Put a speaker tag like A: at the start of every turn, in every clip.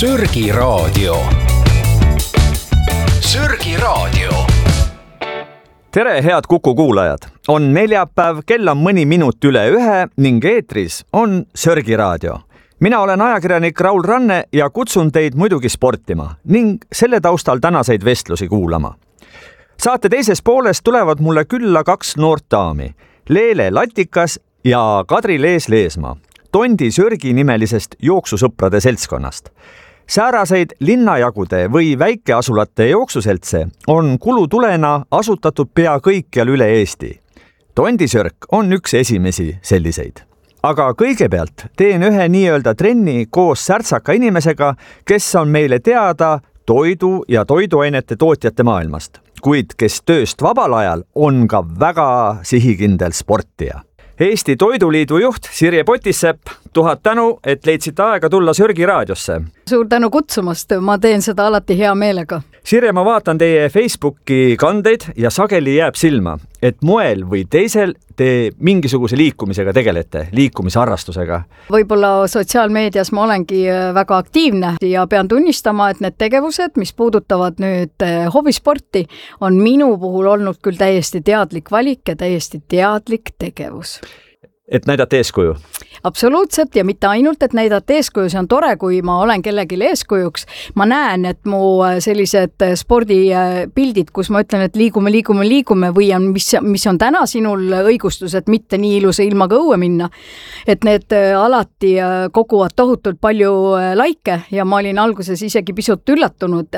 A: Sörgi Raadio. Sörgi Raadio.
B: Tere, head Kuku kuulajad! On neljapäev, kell on mõni minut üle 1 ning eetris on Sörgi Raadio. Mina olen ajakirjanik Raul Ranne ja kutsun teid muidugi sportima ning selle taustal tänaseid vestlusi kuulama. Saate teises pooles tulevad mulle külla 2 noort daami, Leele Latikas ja Kadri Lees-Leesmaa, Tondi Sörgi nimelisest jooksusõprade seltskonnast. Sääraseid linnajagude või väikeasulate jooksuseltse on kulutulena asutatud pea kõikjal üle Eesti. Tondi Sörk on üks esimesi selliseid. Aga kõigepealt teen ühe nii-öelda trenni koos särtsaka inimesega, kes on meile teada toidu ja toiduainete tootjate maailmast, kuid kes tööst vabal ajal on ka väga sihikindel sportija. Eesti Toiduliidu juht Sirje Potissepp, 1000 tänu, et leidsite aega tulla Sörgi raadiosse.
C: Suur tänu kutsumast, ma teen seda alati hea meelega.
B: Sirje, ma vaatan teie Facebooki kandeid ja sageli jääb silma, et moel või teisel te mingisuguse liikumisega tegelete, liikumisharrastusega.
C: Võib-olla sotsiaalmeedias ma olengi väga aktiivne ja pean tunnistama, et need tegevused, mis puudutavad nüüd hobisporti, on minu puhul olnud küll täiesti teadlik valik ja täiesti teadlik tegevus.
B: Et näidata eeskuju?
C: Absoluutselt ja mitte ainult, et näidata eeskuju, see on tore, kui ma olen kellelgi eeskujuks. Ma näen, et mu sellised spordipildid, kus ma ütlen, et liigume või on, mis on täna sinul õigustus, et mitte nii ilusa ilmaga õue minna. Et need alati koguvad tohutult palju laike ja ma olin alguses isegi pisut üllatunud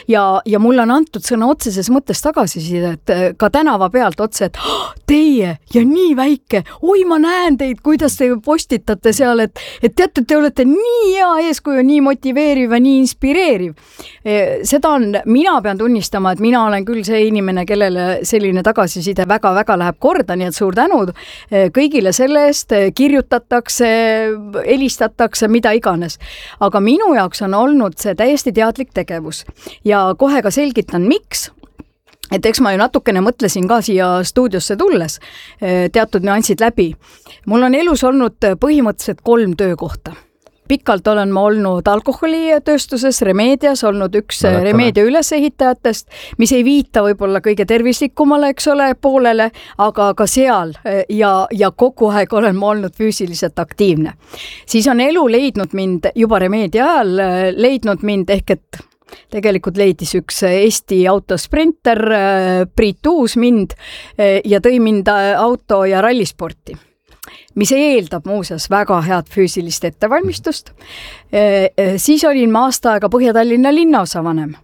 C: ja mulle on antud sõna otseses mõttes tagasiside, et ka tänava pealt otse, et teie ja nii väike, oi ma näen teid, kuidas te postitate seal, et teate, te olete nii hea eeskuju, nii motiveeriv ja nii inspireeriv. Seda on, mina pean tunnistama, et mina olen küll see inimene, kellele selline tagasiside väga-väga läheb korda, nii et suur tänu kõigile selle eest, kirjutatakse, helistatakse, mida iganes. Aga minu jaoks on olnud see täiesti teadlik tegevus ja kohe ka selgitan, miks. Et eks ma ju natukene mõtlesin ka siia stuudiosse tulles teatud nüansid läbi. Mul on elus olnud põhimõtteliselt 3 töökohta. Pikalt olen ma olnud alkoholitööstuses, Remedias, olnud üks Remedia ülesehitajatest, mis ei viita võib-olla kõige tervislikumale, eks ole, poolele, aga ka seal ja kogu aeg olen ma olnud füüsiliselt aktiivne. Siis on elu leidnud mind juba Remedia ajal, leidnud mind ehk et tegelikult leidis üks Eesti autosprinter, Priit Uus mind ja tõi mind auto- ja rallisporti, mis eeldab muuseas väga head füüsilist ettevalmistust. Siis olin ma aasta aega Põhja-Tallinna linnaosavanem.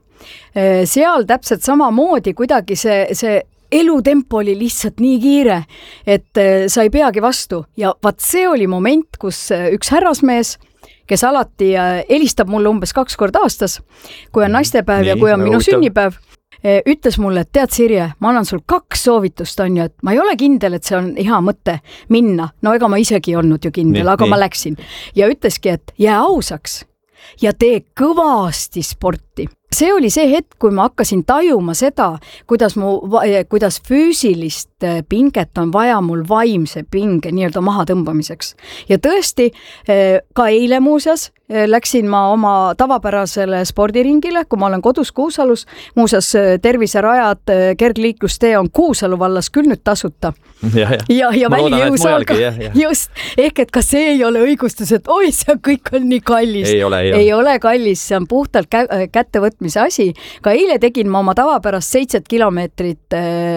C: Seal täpselt samamoodi kuidagi see elutempo oli lihtsalt nii kiire, et sa ei peagi vastu. Ja vaat see oli moment, kus üks härrasmees, kes alati helistab mulle umbes 2 korda aastas, kui on naistepäev ja kui on minu sünnipäev, ütles mulle, et tead Sirje, ma annan sul 2 soovitust, on ju, et ma ei ole kindel, et see on hea mõte minna. No ega ma isegi olnud ju kindel, aga ma läksin. Ja ütleski, et jää ausaks ja tee kõvasti sporti. See oli see hetk, kui ma hakkasin tajuma seda, kuidas füüsilist pinget on vaja mul vaimse pinge nii-öelda maha tõmbamiseks. Ja tõesti, ka eile muuseas läksin ma oma tavapärasele spordiringile, kui ma olen kodus Kuusalus. Muuseas, terviserajad, kergliiklustee on Kuusalu vallas küll nüüd tasuta. Ja välijõusaal ka. Just, ehk et ka see ei ole õigustus, et oi, see kõik on nii kallis. Ei ole kallis, see on puhtalt kättevõtmise asi. Ka eile tegin ma oma tavapärast 7 kilomeetrit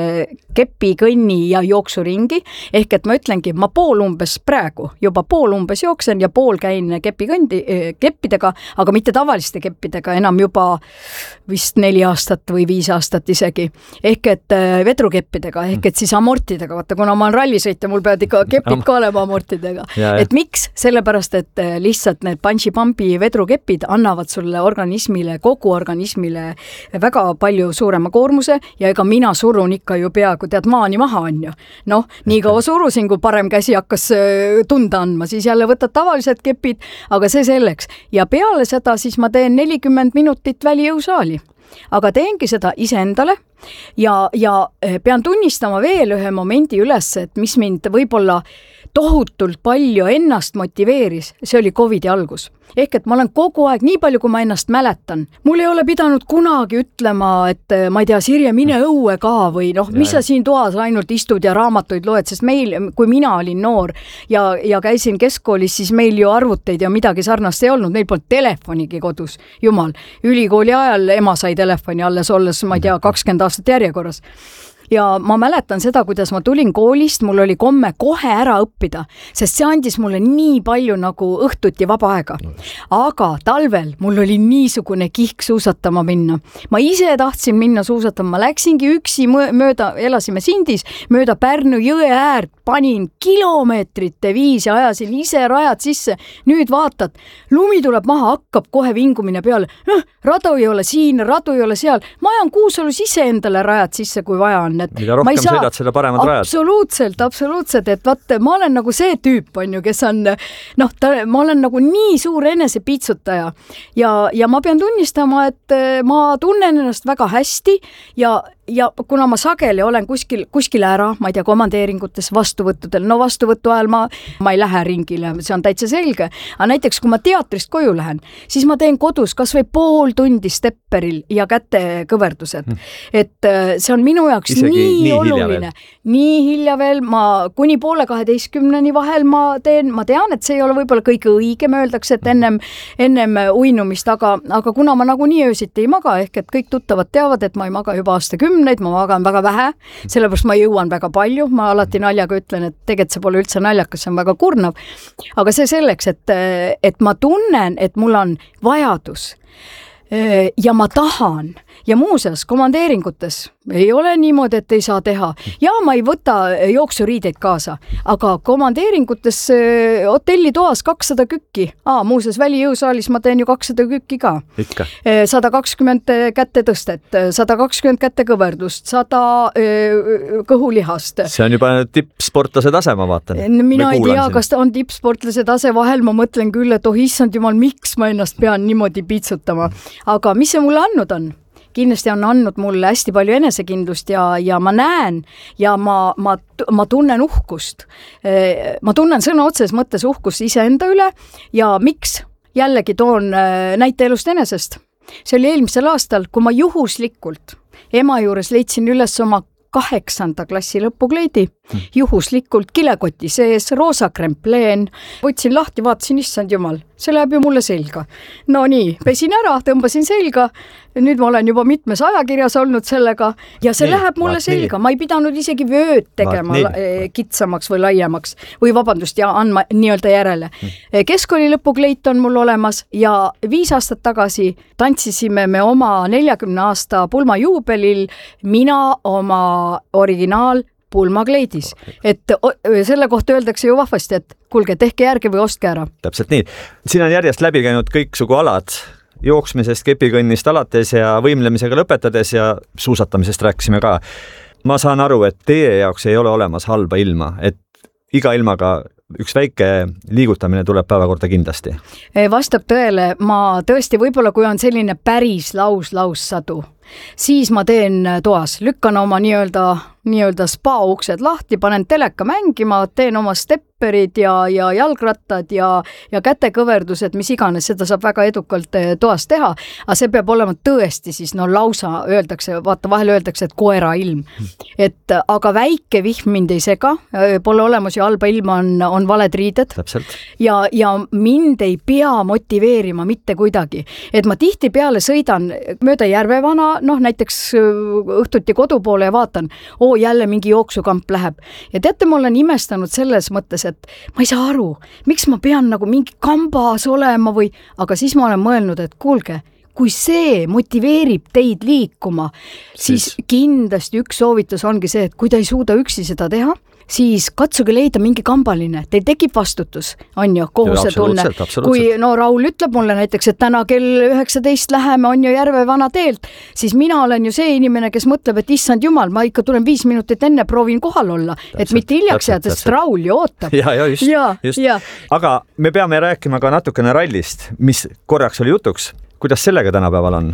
C: kepikõnni ja jooksuringi, ehk et ma ütlengi, ma pool umbes jooksen ja pool käin keppidega, aga mitte tavaliste keppidega, enam juba vist 4 aastat või 5 aastat isegi. Ehk et vedrukeppidega, ehk et siis amortidega, vaata, kuna ma olen rallisõitja, mul peavad ikka kepid ka olema amortidega. Et miks? Sellepärast, et lihtsalt need punchi-pumpi vedrukepid annavad sulle kogu organismile väga palju suurema koormuse ja ega mina surun ikka ju peaaegu tead maani maha on ju. Noh, nii kaua surusin, kui parem käsi hakkas tunda andma, siis jälle võtad tavalised kepid, aga see selleks. Ja peale seda siis ma teen 40 minutit välijõusaali. Aga teengi seda iseendale ja pean tunnistama veel ühe momendi üles, et mis mind võib-olla tohutult palju ennast motiveeris, see oli COVID-i algus. Ehk et ma olen kogu aeg, nii palju kui ma ennast mäletan, mul ei ole pidanud kunagi ütlema, et ma ei tea, Sirje, mine õue ka või mis sa siin toas ainult istud ja raamatuid loed, sest meil, kui mina olin noor ja käisin keskkoolis, siis meil ju arvuteid ja midagi sarnast ei olnud, meil polnud telefonigi kodus, jumal. Ülikooli ajal ema sai telefoni alles olles, ma ei tea, 20 aastat järjekorras. Ja ma mäletan seda, kuidas ma tulin koolist, mul oli komme kohe ära õppida, sest see andis mulle nii palju nagu õhtuti vaba aega. Aga talvel mul oli niisugune kihk suusatama minna. Ma ise tahtsin minna suusatama, ma läksingi üksi mööda, elasime Sindis, mööda Pärnu jõe äärt, panin kilomeetrite viis ja ajasin ise rajad sisse. Nüüd vaatad, lumi tuleb maha, hakkab kohe vingumine peale. Radu ei ole siin, radu ei ole seal. Ma ajan Kuusalus ise endale rajad sisse, kui vaja on.
B: Mida rohkem sõidad, seda paremad rajad. Absoluutselt, et vaat, ma olen nagu see tüüp, on ju, kes on, ma olen nagu nii suur enesepiitsutaja ja ma pean tunnistama, et ma tunnen ennast väga hästi ja kuna ma sageli olen kuskil ära, ma ei tea, komandeeringutes, vastuvõttudel, vastuvõttu ajal ma ei lähe ringile, see on täitsa selge, aga näiteks kui ma teatrist koju lähen, siis ma teen kodus kas või pool tundi stepperil ja kätekõverdused, et see on minu jaoks nii oluline, nii hilja veel, ma kuni 11:30 vahel ma tean, et see ei ole võib-olla kõige õigem, öeldakse, et ennem uinumist, aga kuna ma nagunii öösiti ei maga, ehk et kõik tuttavad teavad, et ma ei maga juba aastakümneid, ma magan väga vähe, sellepärast ma jõuan väga palju, ma alati naljaga ütlen, et tegelikult see pole üldse naljakas, see on väga kurnav, aga see selleks, et ma tunnen, et mul on vajadus ja ma tahan ja muuseas komandeeringutes ei ole niimoodi, et ei saa teha ja ma ei võta jooksuriideid kaasa, aga komandeeringutes hotellitoas 200 kükki, muuseas välijõusaalis ma teen ju 200 kükki ka. Ikka. 120 kätetõstet, 120 kätekõverdust, 100 kõhulihast. See on juba tippsportlase tase, ma vaatan.
C: Mina ei tea, kas ta on tippsportlase tase, vahel ma mõtlen küll, et issand jumal, miks ma ennast pean niimoodi piitsutama. Aga mis see mulle andnud on? Kindlasti on andnud mulle hästi palju enesekindlust ja ma näen ja ma tunnen uhkust. Ma tunnen sõna otses mõttes uhkust iseenda üle ja miks? Jällegi toon näite elust enesest. See oli eelmisel aastal, kui ma juhuslikult ema juures leidsin üles oma 8. klassi lõpukleidi, juhuslikult kilekoti sees, roosa krempleen, võtsin lahti, vaatasin, issand jumal, see läheb ju mulle selga. No nii, pesin ära, tõmbasin selga, nüüd ma olen juba mitmes ajakirjas olnud sellega ja see läheb mulle selga, ma ei pidanud isegi vööd tegema kitsamaks või laiemaks või vabandust ja andma nii-öelda järele. Keskkooli lõpukleit on mul olemas ja 5 aastat tagasi tantsisime me oma 40 aasta pulmajuubelil, mina oma originaal pulmakleidis. Et selle kohta öeldakse ju vahvasti, et kuulge, tehke järgi või ostke ära.
B: Täpselt nii. Siin on järjest läbi käinud kõiksugu alad, jooksmisest, kepikõnnist alates ja võimlemisega lõpetades ja suusatamisest rääkisime ka. Ma saan aru, et teie jaoks ei ole olemas halba ilma, et iga ilmaga üks väike liigutamine tuleb päevakorda kindlasti.
C: Vastab tõele, ma tõesti võib-olla, kui on selline päris laussadu, siis ma teen toas, lükkan oma nii-öelda spa uksed lahti, panen teleka mängima, teen oma stepperid ja jalgrattad ja kätekõverdused, mis iganes, seda saab väga edukalt toas teha, aga see peab olema tõesti siis lausa öeldakse, vahel öeldakse, et koera ilm. Et aga väike vihm mind ei sega, pole olemas ju halba ilma on valed riided.
B: Täpselt.
C: Ja mind ei pea motiveerima mitte kuidagi. Et ma tihti peale sõidan mööda Järvevana, näiteks õhtuti kodu poole ja vaatan, jälle mingi jooksukamp läheb. Ja teate, ma olen imestanud selles mõttes, et ma ei saa aru, miks ma pean nagu mingi kambas olema aga siis ma olen mõelnud, et kuulge, kui see motiveerib teid liikuma, siis kindlasti üks soovitus ongi see, et kui ta ei suuda üksi seda teha, siis katsuge leida mingi kambaline, teil tekib vastutus, on ju, kohusetunne. Kui Raul ütleb mulle näiteks, et täna kell 19 läheme, on ju Järvevana teelt, siis mina olen ju see inimene, kes mõtleb, et issand jumal, ma ikka tulen 5 minutit enne, proovin kohal olla, et mitte hiljaks jääda, sest Raul ju ootab.
B: Just. Aga me peame rääkima ka natukene rallist, mis korraks oli jutuks. Kuidas sellega tänapäeval on?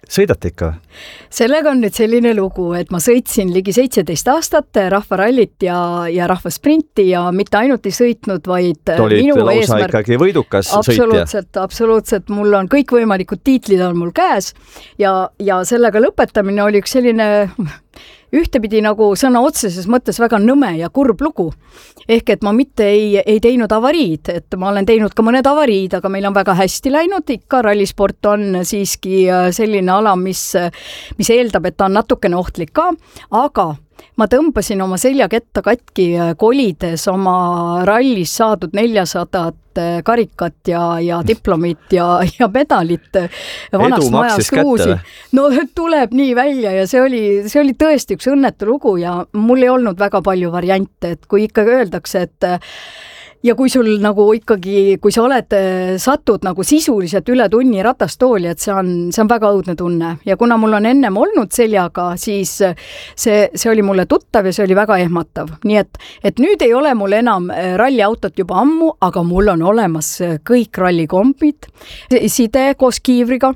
B: sõidate ikka?
C: Sellega on nüüd selline lugu, et ma sõitsin ligi 17 aastat rahvarallit ja rahvasprinti ja mitte ainult ei sõitnud, vaid minu eesmärk...
B: ikkagi võidukas
C: sõitja. Absoluutselt. Mul on kõikvõimalikud tiitlid on mul käes ja sellega lõpetamine oli üks selline ühtepidi nagu sõna otseses mõttes väga nõme ja kurb lugu. Ehk et ma mitte ei teinud avariid, et ma olen teinud ka mõned avariid, aga meil on väga hästi läinud. Ikka rallisport on siiski selline ala, mis eeldab, et ta on natukene ohtlik ka, aga ma tõmbasin oma seljaketta katki kolides oma rallis saadud 400 karikat ja diplomit ja medalit vanast majast uusi. No tuleb nii välja ja see oli tõesti üks õnnetu lugu ja mul ei olnud väga palju variante, et kui ikkagi öeldakse, et ja kui sul nagu ikkagi, kui sa satud nagu sisuliselt üle tunni ratastooli, et see on väga õudne tunne. Ja kuna mul on ennem olnud seljaga, siis see oli mulle tuttav ja see oli väga ehmatav. Nii et nüüd ei ole mul enam ralliautot juba ammu, aga mul on olemas kõik rallikombid, side koos kiivriga,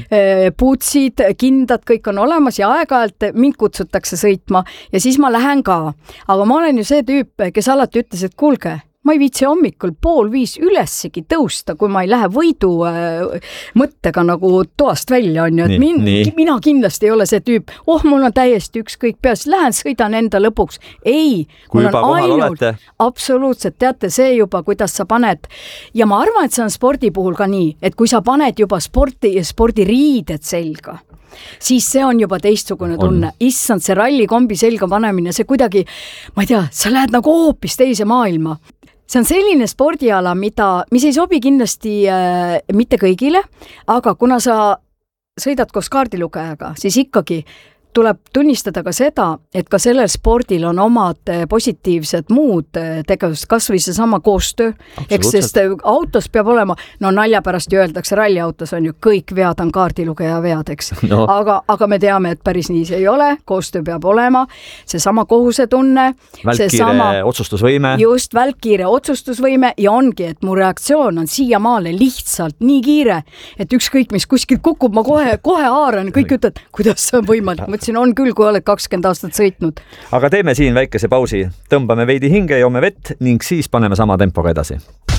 C: puutsid, kindad, kõik on olemas ja aeg-ajalt mind kutsutakse sõitma ja siis ma lähen ka. Aga ma olen ju see tüüp, kes alati ütles, et kuulge, ma ei viitsi hommikul 4:30 ülessegi tõusta, kui ma ei lähe võidu mõttega nagu toast välja on ju, et mina kindlasti ei ole see tüüp, mul on täiesti ükskõik peas, lähen sõidan enda lõpuks. Ei,
B: kui juba kohal olete.
C: Absoluutselt, teate see juba, kuidas sa paned ja ma arvan, et see on spordi puhul ka nii, et kui sa paned juba spordiriided selga, siis see on juba teistsugune tunne. Issand, see rallikombi selga panemine, see kuidagi, ma ei tea, sa lähed nagu hoopis teise maailma. See on selline spordiala, mis ei sobi kindlasti mitte kõigile, aga kuna sa sõidad koos kaardilugejaga, siis ikkagi tuleb tunnistada ka seda, et ka sellel spordil on omad positiivsed muud tegevused, kas või see sama koostöö, eks sest autos peab olema, no nalja pärast öeldakse, ralliautos on ju kõik vead on kaardilugeja vead, eks. No. Aga me teame, et päris nii see ei ole, koostöö peab olema, see sama kohusetunne,
B: välkkiire otsustusvõime.
C: Just, välkkiire otsustusvõime ja ongi, et mu reaktsioon on siiamaale lihtsalt nii kiire, et ükskõik mis kuskil kukub, ma kohe haaran, kõik ütlevad, kuidas see on võimalik. Mõtlesin, on küll, kui oled 20 aastat sõitnud.
B: Aga teeme siin väikese pausi. Tõmbame veidi hinge, joome vett ning siis paneme sama tempoga edasi.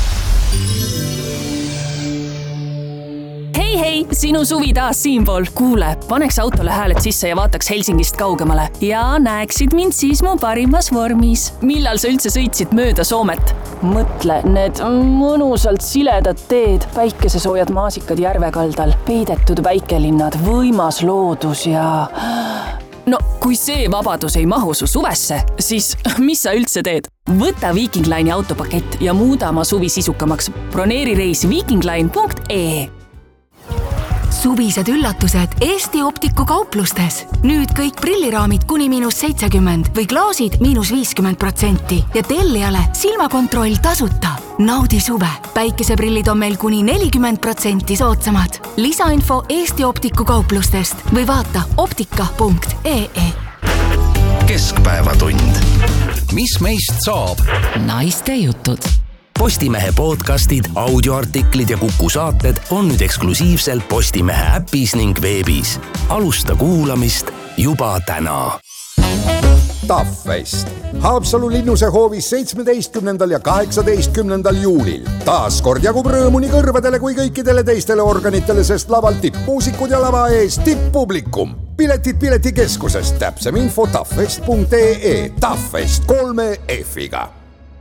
D: Hei, sinu suvi taas siinpool. Kuule, paneks autole hääled sisse ja vaataks Helsingist kaugemale. Ja näeksid mind siis mu parimas vormis. Millal sa üldse sõitsid mööda Soomet? Mõtle, need mõnusalt siledad teed, päikesesoojad maasikad järvekaldal, peidetud väikelinnad, võimas loodus ja... No, kui see vabadus ei mahu su suvesse, siis mis sa üldse teed? Võta Viking Line'i autopakett ja muuda oma suvi sisukamaks. Broneeri reis vikingline.ee.
E: Suvised üllatused Eesti Optiku kauplustes. Nüüd kõik prilliraamid kuni -70% või klaasid -50% ja tellijale silmakontroll tasuta. Naudi suve. Päikeseprillid on meil kuni 40% soodsamad. Lisainfo Eesti Optiku kauplustest või vaata optika.ee.
A: Keskpäevatund. Mis meist saab?
D: Naiste jutud.
A: Postimehe podcastid, audioartiklid ja Kuku saated on nüüd eksklusiivselt Postimehe äpis ning veebis. Alusta kuulamist juba täna.
F: Taffest. Haapsalu linnuse hoovis 17. ja 18. juulil. Taas kord jagub rõõmu nii kõrvadele kui kõikidele teistele organitele, sest laval tippmuusikud ja lava ees tipppublikum. Piletid piletikeskusest, täpsem info taffest.ee. Taffest 3 F-iga.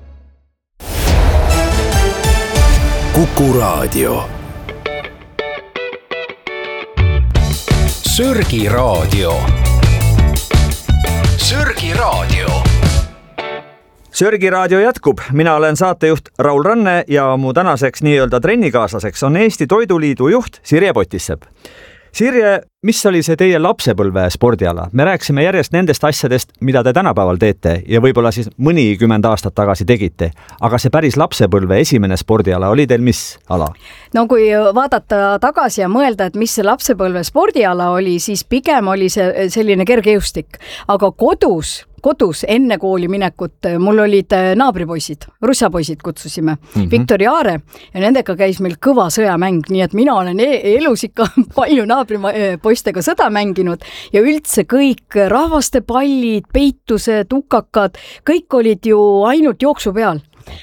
A: Kuku Raadio. Sörgi Raadio. Sörgi Raadio.
B: Sörgi Raadio jätkub. Mina olen saatejuht Raul Ranne ja mu tänaseks nii-öelda trennikaaslaseks on Eesti Toiduliidu juht Sirje Potissepp. Sirje, mis oli see teie lapsepõlve spordiala? Me rääksime järjest nendest asjadest, mida te tänapäeval teete ja võib-olla siis mõnikümmend aastat tagasi tegite. Aga see päris lapsepõlve esimene spordiala oli teil mis ala?
C: No kui vaadata tagasi ja mõelda, et mis see lapsepõlve spordiala oli, siis pigem oli see selline kergejõustik. Aga kodus enne kooli minekut mul olid naabripoisid, russapoisid kutsusime, Viktor ja Aare ja nendega käis meil kõva sõjamäng, nii et mina olen elus ikka palju naabripoisse poistega sõda mänginud ja üldse kõik rahvastepallid, peitused, ukakad, kõik olid ju ainult jooksu peal.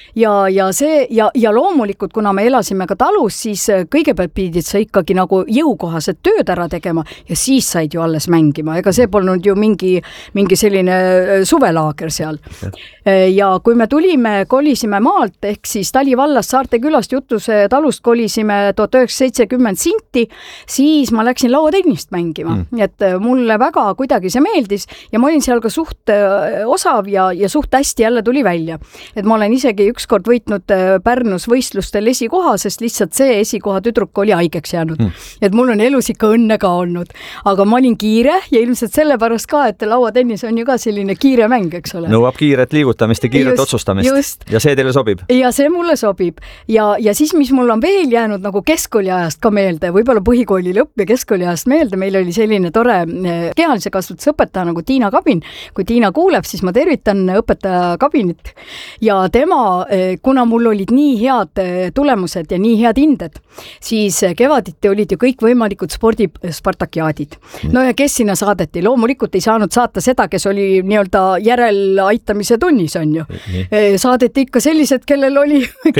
C: Ja loomulikult, kuna me elasime ka talus, siis kõigepealt pidid sa ikkagi nagu jõukohased tööd ära tegema ja siis said ju alles mängima. Ega see polnud ju mingi selline suvelaager seal. Ja kui me kolisime maalt, ehk siis Talivallast Saarte külast Jutuse talust kolisime 1970 Sinti, siis ma läksin lauatennist mängima. Et mulle väga kuidagi see meeldis ja ma olin seal ka suht osav ja suht hästi jälle tuli välja. Et ma olen isegi ükskord võitnud Pärnus võistlustel esikoha, sest lihtsalt see esikoha tüdruk oli haigeks jäänud. Et mul on elus ikka õnne ka olnud. Aga ma olin kiire ja ilmselt sellepärast ka, et lauatennis on ju ka selline kiire mäng, eks ole.
B: Nõuab kiiret liigutamist ja kiiret otsustamist. Just. Ja see teile sobib?
C: Ja see mulle sobib. Ja siis, mis mul on veel jäänud nagu keskkooli ajast ka meelde, võib-olla põhikooli lõpp ja keskkooli ajast meelde, meil oli selline tore kehalise kasvatuse õpetaja nagu Tiina Kabin. Kui Tiina kuuleb, siis ma tervitan õpetaja Kabinit. Ja tema, kuna mul olid nii head tulemused ja nii head hinded, siis kevaditi olid ju kõik võimalikud spordispartakiaadid. No ja kes sinna saadeti? Loomulikult ei saanud saata seda, kes oli nii-öelda järelaitamise tunnis, on ju. Saadeti ikka sellised, kellel oli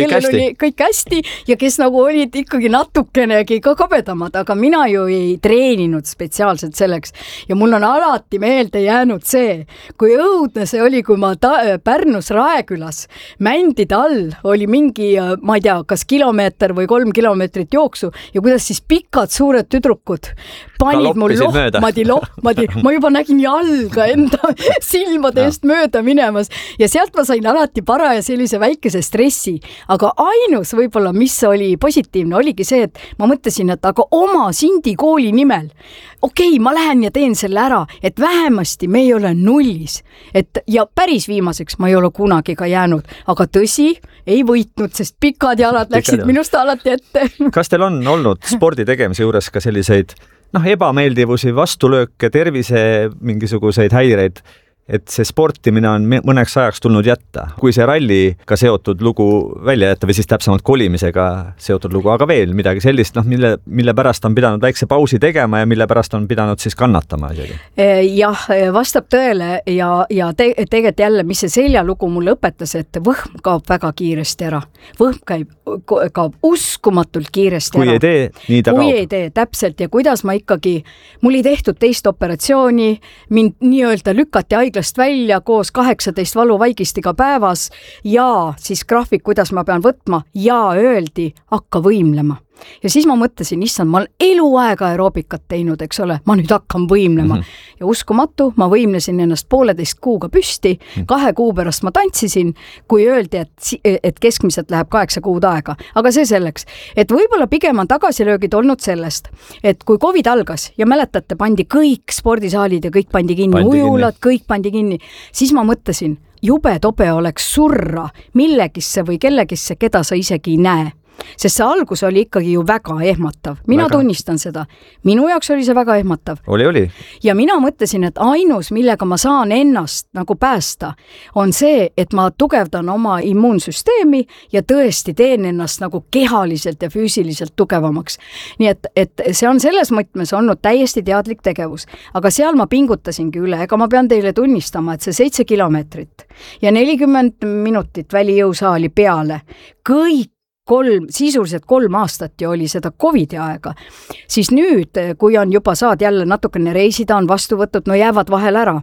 C: kõik hästi ja kes nagu olid ikkagi natukenegi ka kabedamad, aga mina ju ei treeninud spetsiaalselt selleks. Ja mul on alati meelde jäänud see, kui õudne see oli, kui ma Pärnus Raekülas mändide all oli mingi, ma ei tea, kas kilomeeter või 3 kilomeetrit jooksu ja kuidas siis pikad suured tüdrukud panid mul lohmadi, ma juba nägin jalga enda silmade eest mööda minemas ja sealt ma sain alati paraja sellise väikese stressi, aga ainus võib-olla, mis oli positiivne, oligi see, et ma mõtlesin, et aga oma Sindi kooli nimel, okei, ma lähen ja teen selle ära, et vähemasti me ei ole nullis, ja päris viimaseks ma ei ole kunagi ka jäänud, aga tõsi, ei võitnud, sest pikad jalad läksid minust alati ette.
B: Kas teil on olnud spordi tegemise juures ka selliseid ebameeldivusi, vastulööke, tervise mingisuguseid häireid, et see sportimine on mõneks ajaks tulnud jätta? Kui see ralliga seotud lugu välja jätta või siis täpsemalt kolimisega seotud lugu, aga veel midagi sellist, mille pärast on pidanud väikse pausi tegema ja mille pärast on pidanud siis kannatama isegi?
C: Jah, vastab tõele ja tegelikult jälle, mis see seljalugu mulle õpetas, et võhm kaob väga kiiresti ära. Võhm kaob uskumatult kiiresti
B: ära. Kui ei tee, nii ta kaob.
C: Kui ei tee, täpselt. Ja kuidas ma ikkagi, mul ei tehtud teist operatsiooni, mind nii-öelda lükati haiglast välja koos 18 valuvaigistiga päevas ja siis graafik, kuidas ma pean võtma ja öeldi, hakka võimlema. Ja siis ma mõtlesin, issand, ma olen eluaega aeroobikat teinud, eks ole, ma nüüd hakkan võimlema. Ja uskumatu, ma võimlesin ennast 1,5 kuuga püsti, 2 kuu pärast ma tantsisin, kui öeldi, et keskmiselt läheb 8 kuud aega. Aga see selleks, et võib-olla pigem on tagasilöögid olnud sellest, et kui COVID algas ja mäletate, pandi kõik spordisaalid ja kõik pandi kinni, ujulad, kõik pandi kinni, siis ma mõtlesin, jube tobe oleks surra millegisse või kellegisse, keda sa isegi ei näe. Sest see algus oli ikkagi ju väga ehmatav. Mina tunnistan seda. Minu jaoks oli see väga ehmatav.
B: Oli.
C: Ja mina mõtlesin, et ainus, millega ma saan ennast nagu päästa, on see, et ma tugevdan oma immuunsüsteemi ja tõesti teen ennast nagu kehaliselt ja füüsiliselt tugevamaks. Nii et see on selles mõtmes olnud täiesti teadlik tegevus. Aga seal ma pingutasingi üle. Ega ma pean teile tunnistama, et see 7 kilomeetrit ja 40 minutit välijõusaali peale, kõik sisuliselt 3 aastat ju oli seda COVID-i aega, siis nüüd, kui on juba saad jälle natukene reisida, on vastu võtud, no jäävad vahel ära.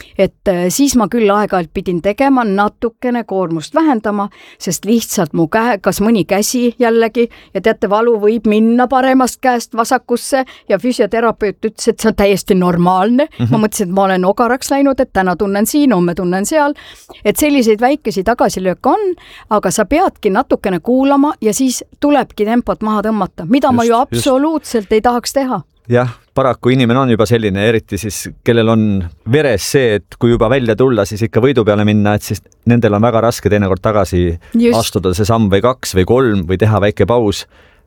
C: Et siis ma küll aeg-ajalt pidin tegema, natukene koormust vähendama, sest lihtsalt mu kas mõni käsi jällegi ja teate, valu võib minna paremast käest vasakusse ja füsioterapeut ütles, et see on täiesti normaalne. Ma mõtlesin, et ma olen ogaraks läinud, et täna tunnen siin, homme tunnen seal. Et selliseid väikesi tagasilööke on, aga sa peadki natukene kuulama ja siis tulebki tempot maha tõmmata, mida ma ju absoluutselt ei tahaks teha.
B: Jah, paraku inimene on juba selline, eriti siis, kellel on veres see, et kui juba välja tulla, siis ikka võidu peale minna, et siis nendel on väga raske teinekord tagasi astuda see samm või 2 või 3 või teha väike paus.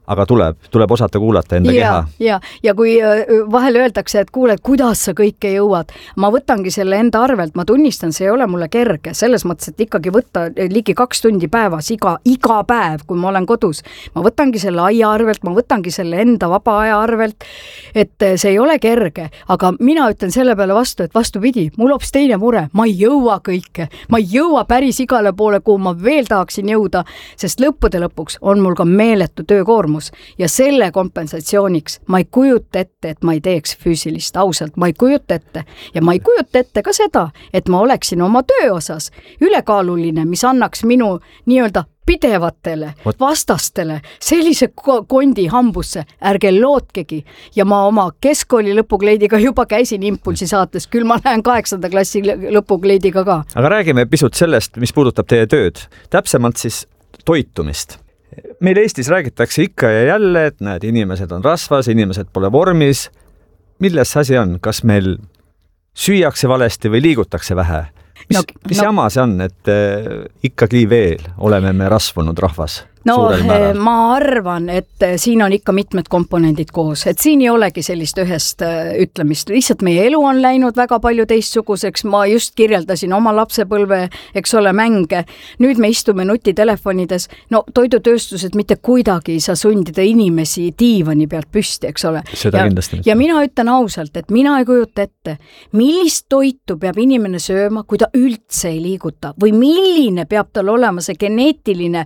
B: aga tuleb osata kuulata enda keha.
C: Ja kui vahel öeldakse, et kuule, kuidas sa kõike jõuad, ma võtangi selle enda arvelt, ma tunnistan, see ei ole mulle kerge, selles mõttes, et ikkagi võtta ligi 2 tundi päevas, iga päev, kui ma olen kodus, ma võtangi selle aia arvelt, ma võtangi selle enda vaba aja arvelt, et see ei ole kerge, aga mina ütlen selle peale vastu, et vastupidi, mul hoopis teine mure, ma ei jõua kõike, ma ei jõua päris igale poole, kuhu ma veel tahaksin jõuda, sest lõppude lõpuks on mul ka meeletu töökoormus ja selle kompensatsiooniks ma ei kujuta ette, et ma ei teeks füüsilist, ausalt, ma ei kujuta ette ja ma ei kujuta ette ka seda, et ma oleksin oma töö osas ülekaaluline, mis annaks minu nii-öelda pidevatele vastastele sellise kondi hambusse, ärge lootkegi ja ma oma keskkooli lõpukleidiga juba käisin Impulsi saates, küll ma lähen 8. klassi lõpukleidiga ka.
B: Aga räägime pisut sellest, mis puudutab teie tööd, täpsemalt siis toitumist. Meil Eestis räägitakse ikka ja jälle, et näed, inimesed on rasvas, inimesed pole vormis. Milles asi on? Kas meil süüakse valesti või liigutakse vähe? Mis jama see on, et ikkagi veel oleme me rasvunud rahvas?
C: No ma arvan, et siin on ikka mitmed komponendid koos, et siin ei olegi sellist ühest ütlemist, lihtsalt meie elu on läinud väga palju teistsuguseks, ma just kirjeldasin oma lapsepõlve, eks ole, mänge, nüüd me istume nutitelefonides, no toidutööstused mitte kuidagi ei saa sundida inimesi diivani pealt püsti, eks ole. Ja mina ütlen ausalt, et mina ei kujuta ette, millist toitu peab inimene sööma, kui ta üldse ei liiguta või milline peab tal olema see geneetiline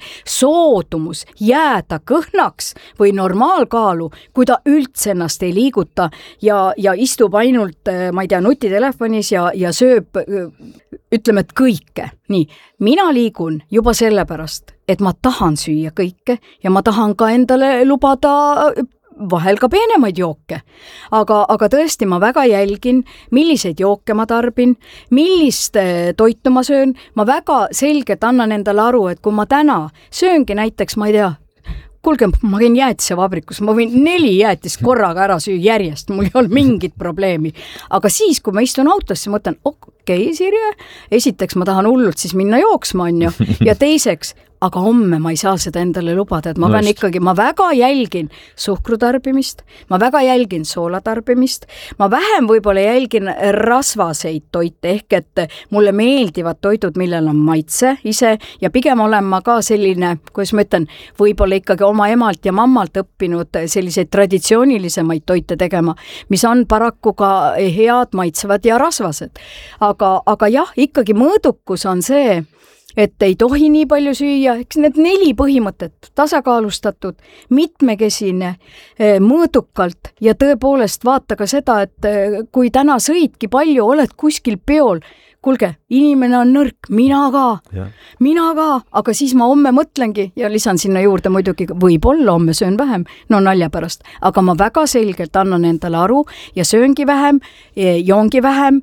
C: jääda kõhnaks või normaalkaalu, kui ta üldse ennast ei liiguta ja istub ainult, ma ei tea, nutitelefonis ja sööb, ütleme, et kõike. Nii, mina liigun juba sellepärast, et ma tahan süüa kõike ja ma tahan ka endale lubada vahel ka peenemaid jooke. Aga tõesti ma väga jälgin, milliseid jooke ma tarbin, millist toitu ma söön. Ma väga selgelt annan endale aru, et kui ma täna sööngi näiteks, ma ei tea, kuulge, ma käin jäätisevabrikus, ma võin 4 jäätist korraga ära süü järjest, mul ei ole mingit probleemi. Aga siis, kui ma istun autosse, mõtlen, okei, Sirje, esiteks ma tahan hullult siis minna jooksma, on ju, ja teiseks, aga homme ma ei saa seda endale lubada, et ma pean ikkagi, ma väga jälgin suhkrutarbimist, ma väga jälgin soolatarbimist, ma vähem võib-olla jälgin rasvaseid toite, ehk et mulle meeldivad toidud, millel on maitse ise ja pigem olen ma ka selline, kuidas ma ütlen, võib-olla ikkagi oma emalt ja mammalt õppinud selliseid traditsioonilisemaid toite tegema, mis on paraku ka head, maitsevad ja rasvased. Aga jah, ikkagi mõõdukus on see, et ei tohi nii palju süüa, eks need 4 põhimõtet, tasakaalustatud, mitmekesine, mõõdukalt ja tõepoolest vaata ka seda, et kui täna sõidki palju, oled kuskil peol, kuulge, inimene on nõrk, mina ka, aga siis ma homme mõtlengi ja lisan sinna juurde muidugi, võib-olla homme söön vähem, no nalja pärast, aga ma väga selgelt annan endale aru ja sööngi vähem, joongi vähem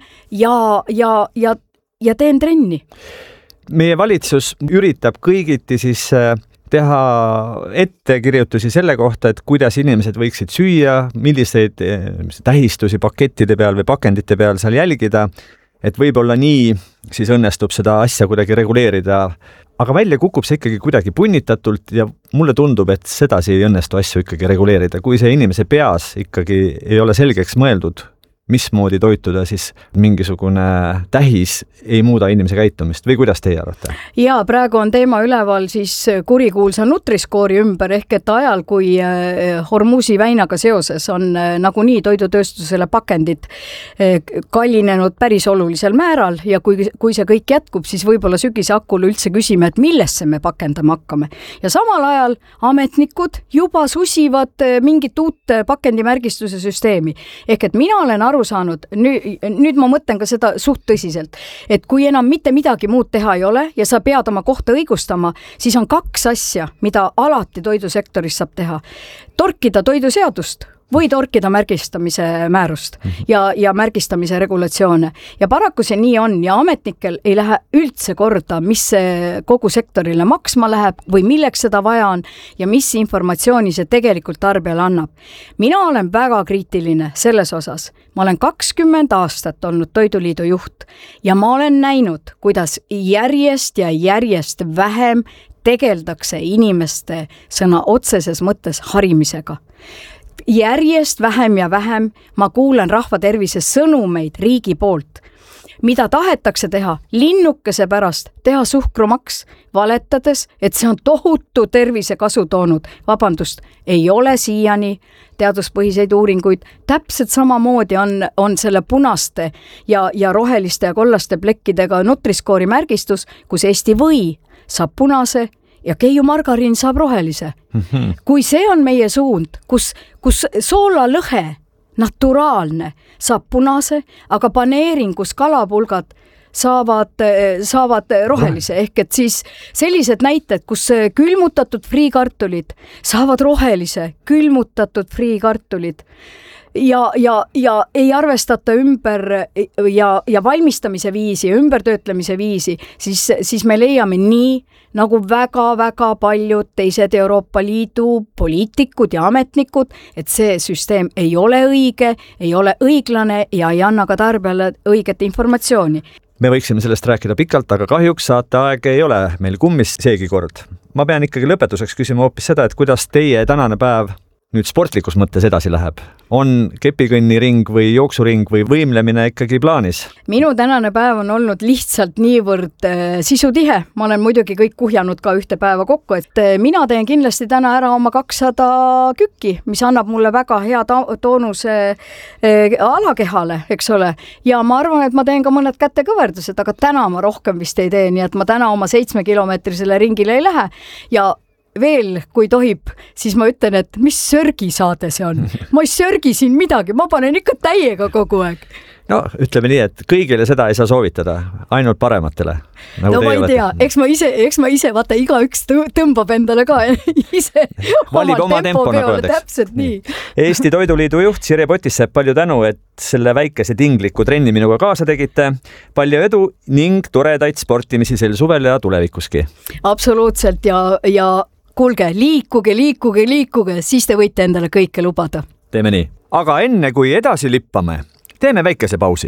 C: ja teen trenni.
B: Meie valitsus üritab kõigiti siis teha ettekirjutusi selle kohta, et kuidas inimesed võiksid süüa, milliseid tähistusi pakettide peal või pakendite peal seal jälgida, et võib-olla nii siis õnnestub seda asja kuidagi reguleerida, aga välja kukub see ikkagi kuidagi punnitatult ja mulle tundub, et sedasi ei õnnestu asju ikkagi reguleerida, kui see inimese peas ikkagi ei ole selgeks mõeldud, mismoodi toituda, siis mingisugune tähis ei muuda inimese käitumist või kuidas teie arvate?
C: Ja praegu on teema üleval siis kurikuulsa Nutri-Score'i ümber, ehk et ajal, kui Hormuzi väinaga seoses on nagunii toidutööstusele pakendid kallinenud päris olulisel määral ja kui see kõik jätkub, siis võib-olla sügise hakul üldse küsime, et millesse me pakendama hakkame. Ja samal ajal ametnikud juba susivad mingit uut pakendimärgistuse süsteemi. Ehk et mina olen aru saanud, nüüd ma mõtlen ka seda suht tõsiselt, et kui enam mitte midagi muud teha ei ole ja sa pead oma kohta õigustama, siis on 2 asja, mida alati toidusektoris saab teha. Torkida toiduseadust või torkida märgistamise määrust ja märgistamise regulatsioone. Ja paraku see nii on ja ametnikel ei lähe üldse korda, mis see kogu sektorile maksma läheb või milleks seda vaja on ja mis informatsiooni see tegelikult tarbijale annab. Mina olen väga kriitiline selles osas. Ma olen 20 aastat olnud Toiduliidu juht ja ma olen näinud, kuidas järjest ja järjest vähem tegeldakse inimeste sõna otseses mõttes harimisega. Järjest vähem ja vähem ma kuulen rahvatervise sõnumeid riigi poolt, mida tahetakse teha linnukese pärast, teha suhkrumaks, valetades, et see on tohutu tervisekasu toonud. Vabandust, ei ole siiani teaduspõhiseid uuringuid. Täpselt samamoodi on selle punaste ja roheliste ja kollaste plekkidega Nutri-Score'i märgistus, kus Eesti või saab punase ja Keiu margariin saab rohelise. Kui see on meie suund, kus soolalõhe naturaalne saab punase, aga paneeringus kalapulgad saavad rohelise, ehk et siis sellised näited, kus külmutatud friikartulid saavad rohelise, külmutatud friikartulid ja ei arvestata ümber ja valmistamise viisi ja ümbertöötlemise viisi, siis me leiame nii, nagu väga-väga paljud teised Euroopa Liidu poliitikud ja ametnikud, et see süsteem ei ole õige, ei ole õiglane ja ei anna ka tarbijale õiget informatsiooni.
B: Me võiksime sellest rääkida pikalt, aga kahjuks saateaeg ei ole meil kummis seegi kord. Ma pean ikkagi lõpetuseks küsima hoopis seda, et kuidas teie tänane päev nüüd sportlikus mõttes edasi läheb? On kepikõnniring või jooksuring või võimlemine ikkagi plaanis?
C: Minu tänane päev on olnud lihtsalt niivõrd sisutihe. Ma olen muidugi kõik kuhjanud ka ühte päeva kokku, et mina teen kindlasti täna ära oma 200 kükki, mis annab mulle väga hea toonuse alakehale, eks ole. Ja ma arvan, et ma teen ka mõned kätekõverdused, aga täna ma rohkem vist ei tee, nii et ma täna oma 7-kilomeetrisele ringile ei lähe ja veel, kui tohib, siis ma ütlen, et mis sörgisaade see on. Ma ei sörgi siin midagi, ma panen ikka täiega kogu aeg.
B: No, ütleme nii, et kõigile seda ei saa soovitada, ainult parematele.
C: No ma ei tea, eks ma ise vaata, igaüks tõmbab endale ka ise
B: valib oma tempo, nagu öeldaks.
C: Täpselt nii.
B: Eesti Toiduliidu juht Sirje Potissepp, palju tänu, et selle väikese tingliku trenni minuga kaasa tegite. Palju edu ning toredaid sportimisi sel suvel ja tulevikuski. Absoluutselt ja kuulge, liikuge, siis te võite endale kõike lubada. Teeme nii. Aga enne kui edasi lippame, teeme väikese pausi.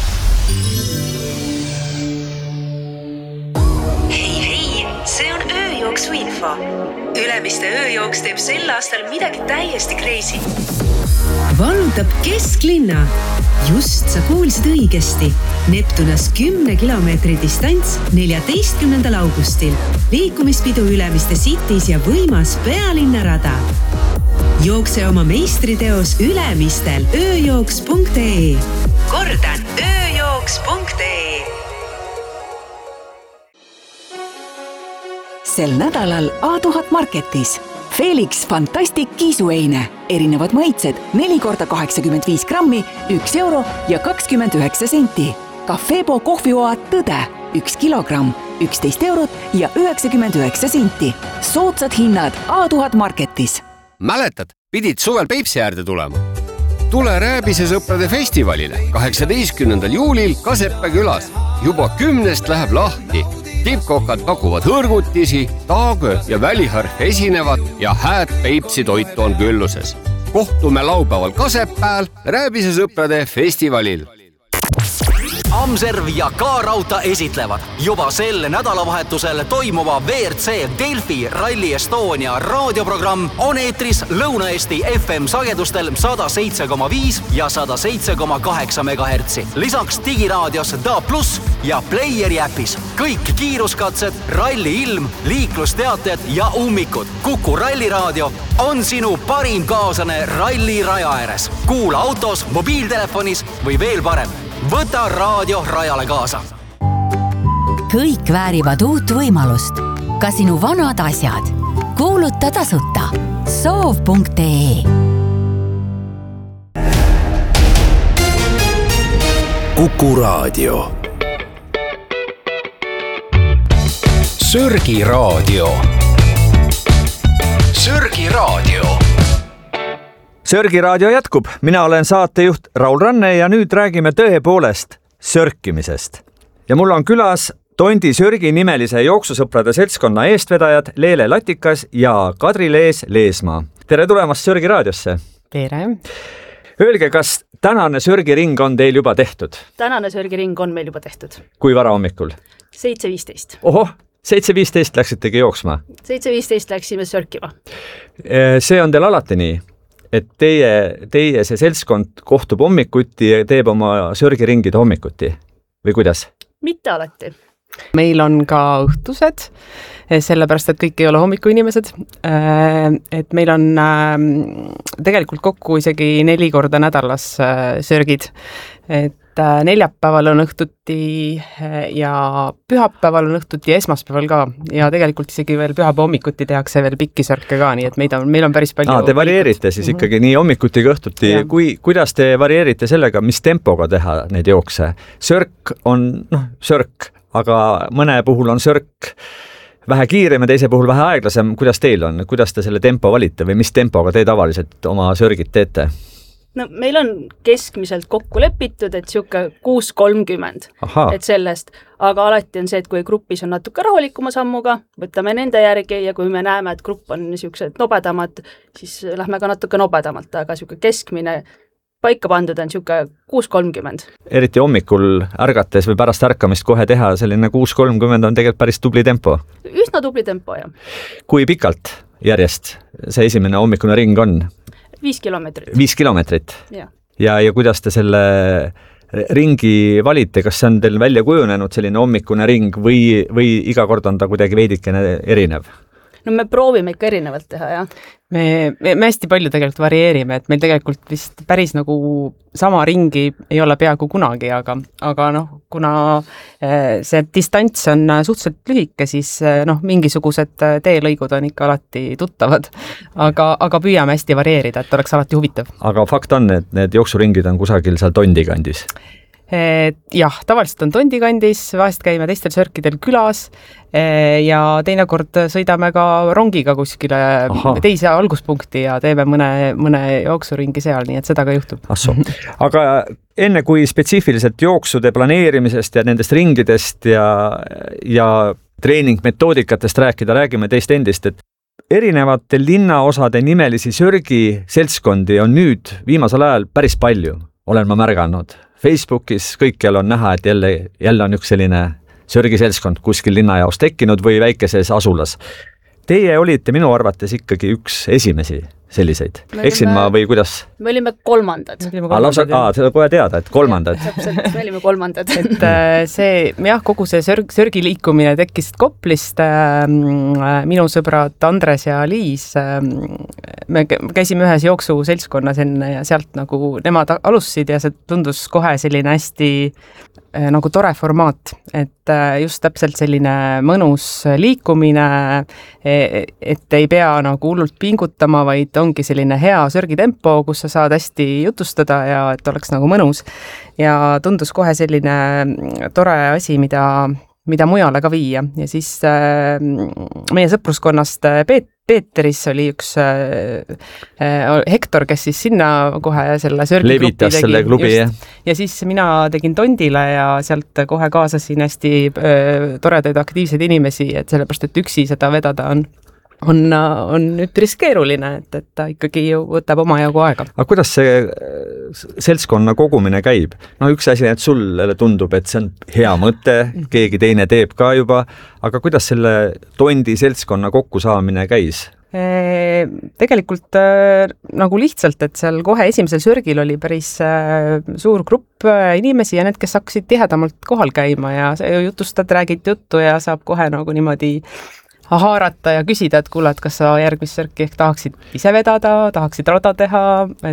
G: Hei, see on ööjooksu info. Ülemiste ööjooks teeb sel aastal midagi täiesti crazy. Vallutab kesklinna. Just sa kuulsid õigesti. Neptunas 10 kilomeetri distants 14. augustil. Liikumispidu Ülemiste Cities ja võimas pealinnarada. Jookse oma meistriteos Ülemistel ööjooks.ee. Kordan, ööjooks.ee.
E: Sel nädalal A1000 Marketis. Felix Fantastic kiisueine. Erinevad maitsed 4x85 grammi, 1 euro ja 29 senti. Cafebo kohvioad Tõde, 1 kilogramm, 11 eurot ja 99 senti. Soodsad hinnad A1000 Marketis.
H: Mäletad, pidid suvel Peipsi äärde tulema? Tule Rääbise sõprade festivalile 18. juulil Kaseppe külas. Juba 10 läheb lahti. Tippkokad pakuvad hõrgutisi, taagö ja väliharf esinevad ja hääd Peipsi toitu on külluses. Kohtume laupäeval Kasepääl Rääbise sõprade festivalil.
I: Amserv ja K-Rauta esitlevad juba sel nädalavahetusel toimuva WRC Delfi Rally Estonia raadioprogramm on eetris Lõuna-Eesti FM sagedustel 107,5 ja 107,8 MHz. Lisaks digiraadios DA+ ja Playeri äpis. Kõik kiiruskatsed, ralli ilm, liiklusteated ja ummikud. Kuku ralliraadio on sinu parim kaaslane ralli raja ääres. Kuula autos, mobiiltelefonis või veel parem. Võta raadio rajale kaasa.
J: Kõik väärivad uut võimalust. Ka sinu vanad asjad. Kuuluta tasuta. Soov.ee.
A: Kuku raadio. Sörgi raadio. Sörgi raadio.
B: Sörgi raadio jätkub. Mina olen saatejuht Raul Ranne ja nüüd räägime tõepoolest sörkimisest. Ja mul on külas Tondi Sörgi nimelise jooksusõprade seltskonna eestvedajad Leele Latikas ja Kadri-Lees Leesmaa. Tere tulemast Sörgi raadiosse.
K: Tere.
B: Öelge, kas tänane sörgiring on teil juba tehtud?
K: Tänane sörgiring on meil juba tehtud.
B: Kui vara hommikul?
K: 7:15.
B: Ohoh, 7:15 läksitegi jooksma?
K: 7:15 läksime sörkima.
B: See on teil alati nii, et teie see seltskond kohtub hommikuti ja teeb oma sörgiringid hommikuti või kuidas?
K: Mitte alati.
L: Meil on ka õhtused, sellepärast, et kõik ei ole hommikuinimesed. Et meil on tegelikult kokku isegi 4 korda nädalas sörgid. Et neljapäeval on õhtuti ja pühapäeval on õhtuti ja esmaspäeval ka. Ja tegelikult isegi veel pühapäeva hommikuti tehakse veel pikki sörke ka, nii et meil on päris palju.
B: Te varieerite siis ikkagi nii hommikuti kui õhtuti. Kuidas te varieerite sellega, mis tempoga teha neid jookse? Sörk on, sörk, aga mõne puhul on sörk vähe kiirem ja teise puhul vähe aeglasem. Kuidas teil on? Kuidas te selle tempo valite või mis tempoga te tavaliselt oma sörgid teete?
K: No meil on keskmiselt kokku lepitud, et siuke 6:30, et sellest, aga alati on see, et kui grupis on natuke rahulikuma sammuga, võtame nende järgi ja kui me näeme, et grupp on siuksed nobedamad, siis lähme ka natuke nobedamalt, aga siuke keskmine paika pandud on siuke 6:30.
B: Eriti hommikul ärgates või pärast ärkamist kohe teha, selline 6:30 on tegelikult päris tubli tempo.
K: Üsna tubli tempo, jah.
B: Kui pikalt järjest see esimene hommikune ring on?
K: 5 kilomeetrit.
B: 5 kilomeetrit? Ja kuidas te selle ringi valite? Kas see on teil välja kujunenud selline hommikune ring või iga kord on ta kuidagi veidikene erinev?
K: No me proovime ikka erinevalt teha, jah.
L: Me hästi palju tegelikult varieerime, et meil tegelikult vist päris nagu sama ringi ei ole peaaegu kunagi, aga kuna see distants on suhteliselt lühike, siis mingisugused teelõigud on ikka alati tuttavad, aga püüame hästi varieerida, et oleks alati huvitav.
B: Aga fakt on, et need jooksuringid on kusagil seal Tondi kandis?
L: Jah, tavaliselt on Tondi kandis, vahest käime teistel sörkidel külas ja teinekord sõidame ka rongiga kuskile teise alguspunkti ja teeme mõne jooksuringi seal, nii et seda ka juhtub.
B: Aga enne kui spetsiifiliselt jooksude planeerimisest ja nendest ringidest ja treeningmetoodikatest räägime teist endist, et erinevate linnaosade nimelisi sörgi seltskondi on nüüd viimasel ajal päris palju, olen ma märganud. Facebookis kõikjal on näha, et jälle on üks selline sörgiseltskond kuskil linnajaos tekkinud või väikeses asulas. Teie olite minu arvates ikkagi üks esimesi selliseid. Eksin ma või kuidas?
K: Me olime kolmandad.
B: Seda kohe teada, et kolmandad.
K: Täpselt, me olime kolmandad.
L: Et kogu see sörgi liikumine tekkis Koplist. Minu sõbrad Andres ja Liis, me käisime ühes jooksuseltskonnas enne ja sealt nagu nemad alustasid ja see tundus kohe selline hästi nagu tore formaat, et just täpselt selline mõnus liikumine, et ei pea nagu hullult pingutama, vaid ongi selline hea sörgitempo, kus sa saad hästi jutustada ja et oleks nagu mõnus. Ja tundus kohe selline tore asi, mida mujale ka viia. Ja siis meie sõpruskonnast Peeteris oli üks Hektor, kes siis sinna kohe selle sörgigrupi
B: tegi. Selle klubi,
L: ja siis mina tegin Tondile ja sealt kohe kaasasin hästi toredaid aktiivseid inimesi, et sellepärast, et üksi seda vedada on üpris keeruline, et ta ikkagi ju võtab oma jagu aega.
B: Aga kuidas see seltskonna kogumine käib? Üks asi, et sulle tundub, et see on hea mõte, keegi teine teeb ka juba, aga kuidas selle Tondi seltskonna kokkusaamine käis?
L: Tegelikult nagu lihtsalt, et seal kohe esimesel sörgil oli päris suur grupp inimesi ja need, kes hakkasid tihedamalt kohal käima ja jutustad, räägid juttu ja saab kohe nagu niimoodi haarata ja küsida, et kuule, et kas sa järgmist sörki ehk tahaksid ise vedada, tahaksid rada teha,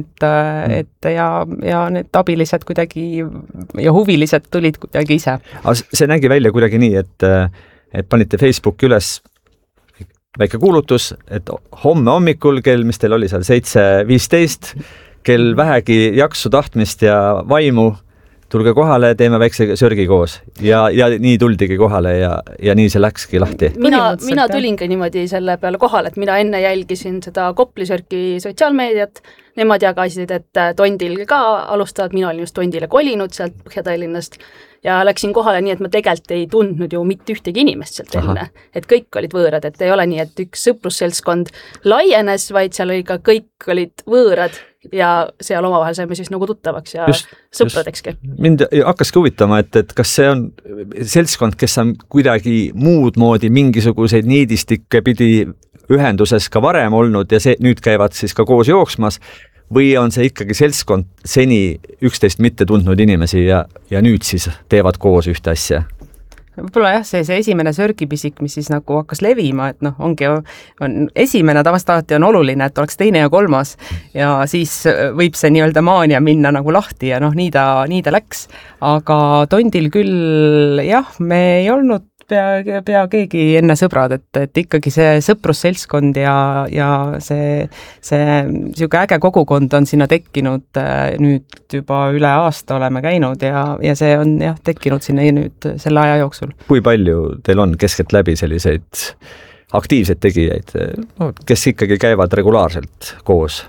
L: et ja need abilised kuidagi ja huvilised tulid kuidagi ise.
B: See nägi välja kuidagi nii, et panite Facebooki üles väike kuulutus, et homme hommikul kell, mis teil oli seal 7:15, kell vähegi jaksu, tahtmist ja vaimu, tulge kohale, teeme väikse sörgi koos ja nii tuldigi kohale ja nii see läkski lahti.
K: Mina tulingi niimoodi selle peale kohale, et mina enne jälgisin seda Kopli sörki sotsiaalmeediat, nemad jagasid, et Tondil ka alustavad, mina olin just Tondile kolinud sealt Põhja-Tallinnast ja läksin kohale nii, et ma tegelikult ei tundnud ju mitte ühtegi inimest sealt enne, et kõik olid võõrad, et ei ole nii, et üks sõprusseltskond laienes, vaid seal oli ka kõik olid võõrad ja seal omavahel saime siis nagu tuttavaks ja sõpradekski.
B: Mind hakkaski huvitama, et kas see on seltskond, kes on kuidagi muud moodi mingisuguseid niidistikke pidi ühenduses ka varem olnud ja nüüd käivad siis ka koos jooksmas või on see ikkagi seltskond seni üksteist mitte tundnud inimesi ja nüüd siis teevad koos ühte asja?
L: Võib-olla jah, see esimene sörgipisik, mis siis nagu hakkas levima, et on esimene tavaliselt on oluline, et oleks teine ja kolmas ja siis võib see nii-öelda maania minna nagu lahti ja nii ta läks. Aga Tondil küll jah, me ei olnud pea keegi enne sõbrad, et ikkagi see sõprusseltskond ja see siuke äge kogukond on sinna tekkinud nüüd juba üle aasta oleme käinud ja see on jah tekkinud sinna nüüd selle aja jooksul.
B: Kui palju teil on keskeltläbi selliseid aktiivseid tegijaid, kes ikkagi käivad regulaarselt koos?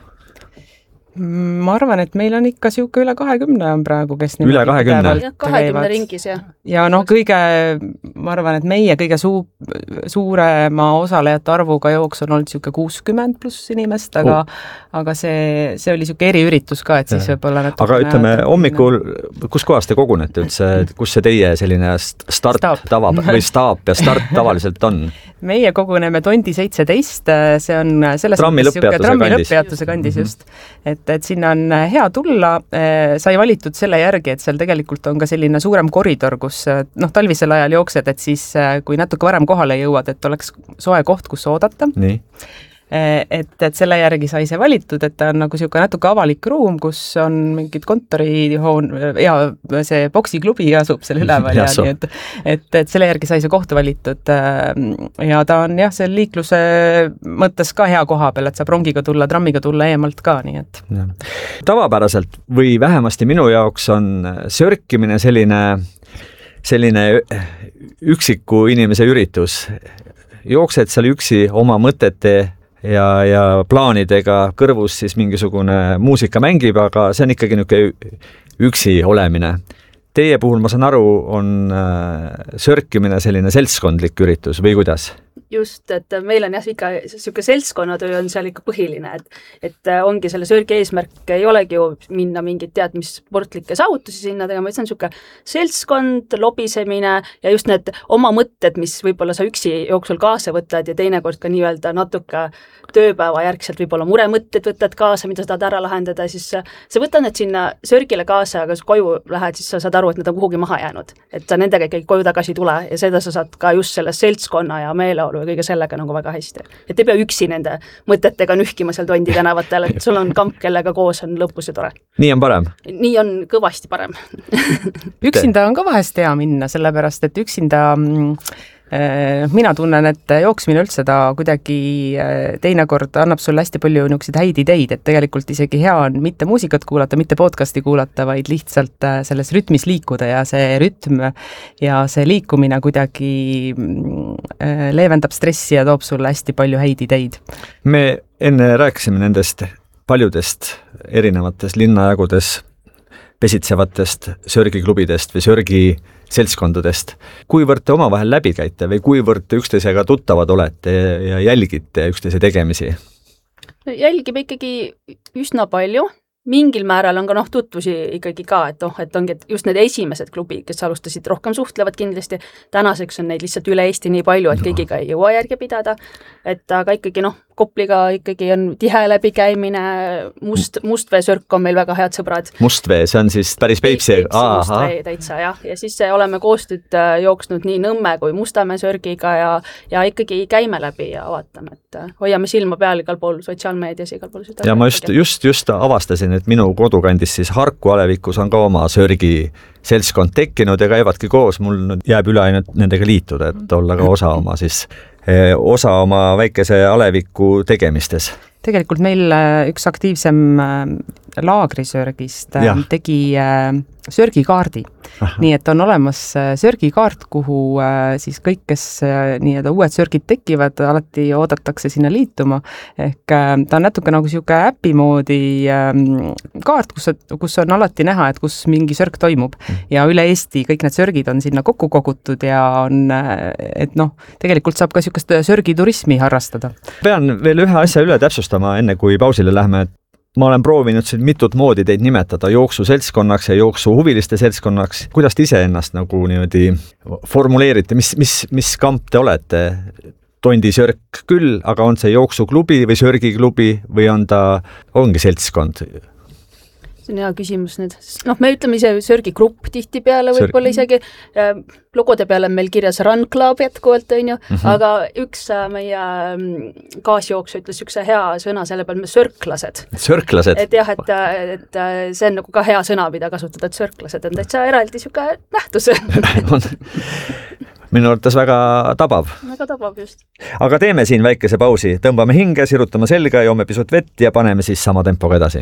L: Ma arvan, et meil on ikka siuke üle 20 on praegu, kes
B: üle 20?
K: 20 ringis, jah.
L: Ja ma arvan, et meie kõige suurema osalejate arvuga jooks on olnud siuke 60 pluss inimest, aga see oli siuke eriüritus ka, et siis võib-olla
B: aga ütleme, hommikul, kus kohas te kogunete üldse, kus see teie selline start staap ja start tavaliselt on?
L: Meie koguneme Tondi 17, see on selles
B: trammi
L: lõpppeatuse kandis just, et sinna on hea tulla, sai valitud selle järgi, et seal tegelikult on ka selline suurem koridor, kus talvisel ajal jooksed, et siis kui natuke varem kohale jõuad, et oleks soe koht, kus oodata.
B: Nii.
L: Et selle järgi sai see valitud, et ta on nagu siuke natuke avalik ruum, kus on mingid kontorihoon ja see boksiklubi asub seal üleval ja nii, et selle järgi sai see koht valitud ja ta on jah, see liikluse mõttes ka hea koha peal, et saab rongiga tulla, trammiga tulla eemalt ka, nii et.
B: Tavapäraselt või vähemasti minu jaoks on sörkimine selline üksiku inimese üritus. Jooksed seal üksi oma mõtete ja plaanidega kõrvus siis mingisugune muusika mängib, aga see on ikkagi niisugune üksi olemine. Teie puhul, ma saan aru, on sörkimine selline seltskondlik üritus või kuidas?
K: Just, et meil on jah ikka siuke seltskonnatöö on seal ikka põhiline, et ongi selle sörgi eesmärk ei olegi ju minna mingid mis sportlikke saavutusi sinna tegema, see on siuke seltskond, lobisemine ja just need oma mõtted, mis võib-olla sa üksi jooksul kaasa võtad ja teinekord ka nii-öelda natuke tööpäeva järgselt võib-olla muremõtted võtad kaasa, mida sa tahad ära lahendada, siis sa võtad need sinna sörgile kaasa, aga koju lähed, siis sa saad aru, et need on kuhugi maha jäänud, et sa nendega ikkagi koju tagasi tule ja seda sa saad ka just selle seltskonna ja meeleolu ja kõige sellega nagu väga hästi. Et ei pea üksi nende mõtetega nühkima seal Tondi tänavatel, et sul on kamp, kellega koos on lõpus ja tore.
B: Nii on parem?
K: Nii on kõvasti parem.
L: Üksinda on ka vahest hea minna, sellepärast, et üksinda mina tunnen, et jooksmine üldse ta kuidagi teinekord annab sulle hästi palju niisuguseid häid ideid, et tegelikult isegi hea on mitte muusikat kuulata, mitte podcasti kuulata, vaid lihtsalt selles rütmis liikuda ja see rütm ja see liikumine kuidagi leevendab stressi ja toob sulle hästi palju häid ideid.
B: Me enne rääkisime nendest paljudest erinevates linnajagudes pesitsevatest sörgiklubidest või sörgiseltskondadest. Kuivõrd te omavahel läbi käite või kuivõrd te üksteisega tuttavad olete ja jälgite üksteise tegemisi?
K: Jälgime ikkagi üsna palju. Mingil määral on ka tutvusi ikkagi ka, et ongi just need esimesed klubi, kes alustasid rohkem suhtlevad kindlasti. Tänaseks on neid lihtsalt üle Eesti nii palju, et kõigiga ei jõua järgi pidada. Et aga ikkagi Kopliga ikkagi on tihe läbikäimine, Mustvee sörk on meil väga head sõbrad.
B: Mustvee, see on siis päris Peipsi?
K: Mustvee täitsa, jah. Ja siis oleme koostööd jooksnud nii Nõmme kui Mustamäe sörgiga ja ikkagi käime läbi ja vaatame, et hoiame silma peal igal pool sotsiaalmeedias igal pool.
B: Ja ma just avastasin, et minu kodukandis siis Harku alevikus on ka oma sörgi seltskond tekkinud ja käivadki koos. Mul jääb üle ainult nendega liituda, et olla ka osa oma väikese aleviku tegemistes.
L: Tegelikult meil üks aktiivsem laagrisörgist tegi sörgikaardi. Nii et on olemas sörgikaart, kuhu siis kõik, kes nii-öelda uued sörgid tekivad, alati oodatakse sinna liituma. Ehk ta on natuke nagu siuke äpi moodi kaart, kus on alati näha, et kus mingi sörg toimub. Ja üle Eesti kõik need sörgid on sinna kokku kogutud ja on, et tegelikult saab ka siukest sörgiturismi harrastada.
B: Pean veel ühe asja üle täpsustama, enne kui pausile lähme, et ma olen proovinud siin mitut moodi teid nimetada jooksuseltskonnaks ja jooksuhuviliste seltskonnaks. Kuidas te ise ennast nagu niimoodi formuleerite? Mis kamp te olete? Tondi sörk küll, aga on see jooksuklubi või sörgiklubi või ongi seltskond?
K: See on hea küsimus nüüd. Me ütleme ise sörgigrupp tihti peale, võib-olla isegi logode peale on meil kirjas Run Club jätkuvalt, aga üks meie kaasjooksu ütles üks hea sõna selle peal, me sörklased.
B: Sörklased?
K: Et jah, et see on nagu ka hea sõna, mida kasutada, et sörklased on täitsa eraldi siuke nähtus.
B: Minu arvates väga tabav.
K: Väga tabav, just.
B: Aga teeme siin väikese pausi, tõmbame hinge, sirutame selga, joome pisut vett ja paneme siis sama tempoga edasi.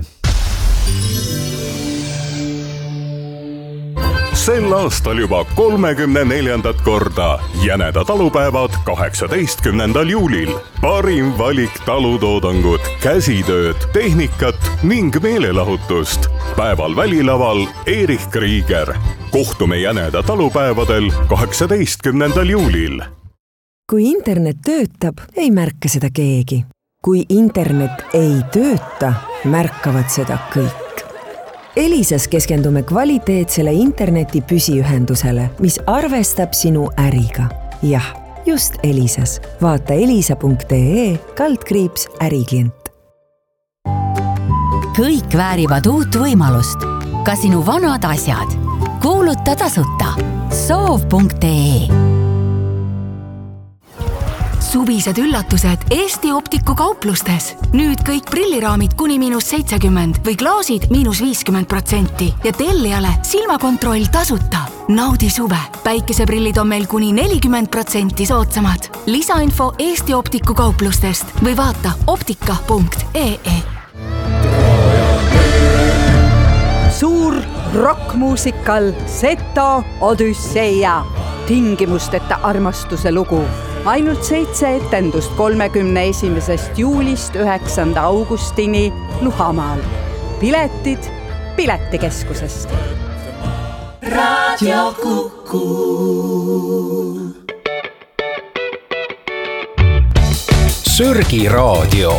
M: Sel aastal juba 34. korda Jäneda talupäevad 18. juulil. Parim valik talutoodangut, käsitööd, tehnikat ning meelelahutust. Päeval välilaval Erich Krieger. Kohtume Jäneda talupäevadel 18. juulil.
N: Kui internet töötab, ei märka seda keegi. Kui internet ei tööta, märkavad seda kõik. Elisas keskendume kvaliteetsele interneti püsiühendusele, mis arvestab sinu äriga. Jah, just Elisas. Vaata elisa.ee/äriklient.
J: Kõik väärivad uut võimalust. Ka sinu vanad asjad. Kuuluta tasuta. Soov.ee Suvised üllatused Eesti Optiku kauplustes. Nüüd kõik prilliraamid kuni -70% või klaasid -50% ja tellijale silmakontroll tasuta. Naudi suve. Päikeseprillid on meil kuni 40% soodsamad. Lisainfo Eesti Optiku kauplustest või vaata optika.ee.
O: Suur rockmuusikal Seto Odüsseia. Tingimusteta armastuse lugu. Ainult 7 etendust 31. juulist 9. augustini Luhamaal. Piletid Piletikeskusest.
P: Radio Kuku.
A: Sörgiraadio.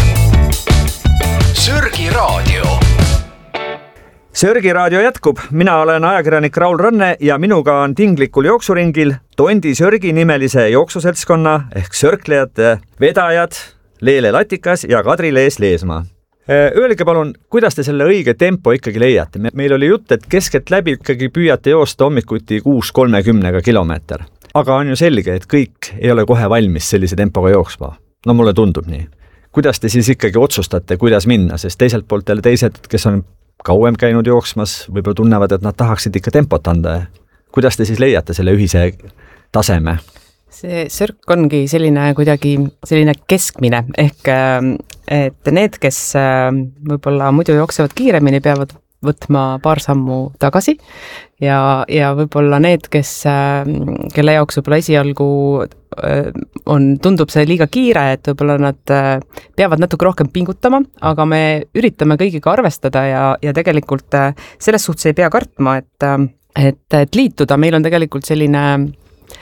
A: Sörgiraadio.
B: Sörgiraadio jätkub. Mina olen ajakirjanik Raul Ranne ja minuga on tinglikul jooksuringil Tondi Sörgi nimelise jooksuseltskonna ehk sörklejate vedajad Leele Latikas ja Kadri-Lees Leesmaa. Öelge palun, kuidas te selle õige tempo ikkagi leiate? Meil oli jutt, et keskelt läbi ikkagi püüate joosta hommikuti 6:30 kilomeeter. Aga on ju selge, et kõik ei ole kohe valmis sellise tempoga jooksma. No mulle tundub nii. Kuidas te siis ikkagi otsustate, kuidas minna? Sest teiselt poolt jälle teised, kes on kauem käinud jooksmas, võib-olla tunnevad, et nad tahaksid ikka tempot anda. Kuidas te siis leiate selle ühise taseme?
L: See sörk ongi selline keskmine, ehk et need, kes võib-olla muidu jooksevad kiiremini, peavad võtma paar sammu tagasi ja võib-olla need, kelle jaoks võib-olla esialgu tundub see liiga kiire, et võib-olla nad peavad natuke rohkem pingutama, aga me üritame kõigiga arvestada ja tegelikult selles suhtes ei pea kartma, et liituda. Meil on tegelikult selline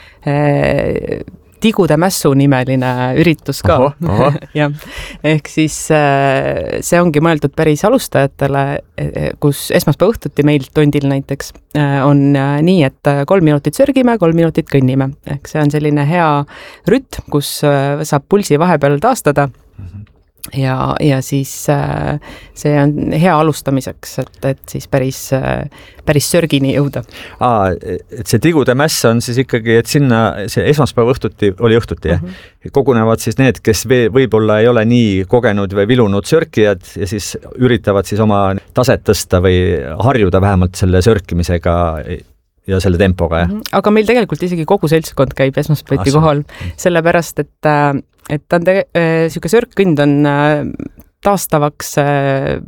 L: Tigude mässu nimeline üritus ka. Ja, ehk siis see ongi mõeldud päris alustajatele, kus esmaspäeva õhtuti meil Tondil näiteks on nii, et 3 minutit sörgime, 3 minutit kõnnime. Ehk see on selline hea rütm, kus saab pulsi vahepeal taastada. Ja siis see on hea alustamiseks, et siis päris sörgini jõuda.
B: Et see Tigude mäss on siis ikkagi, et sinna see esmaspäeva õhtuti, kogunevad siis need, kes võib-olla ei ole nii kogenud või vilunud sörkijad ja siis üritavad siis oma taset tõsta või harjuda vähemalt selle sörkimisega ja selle tempoga.
L: Aga meil tegelikult isegi kogu seltskond käib esmaspäeviti kohal, sellepärast, et ta on selline sörkkõnd on taastavaks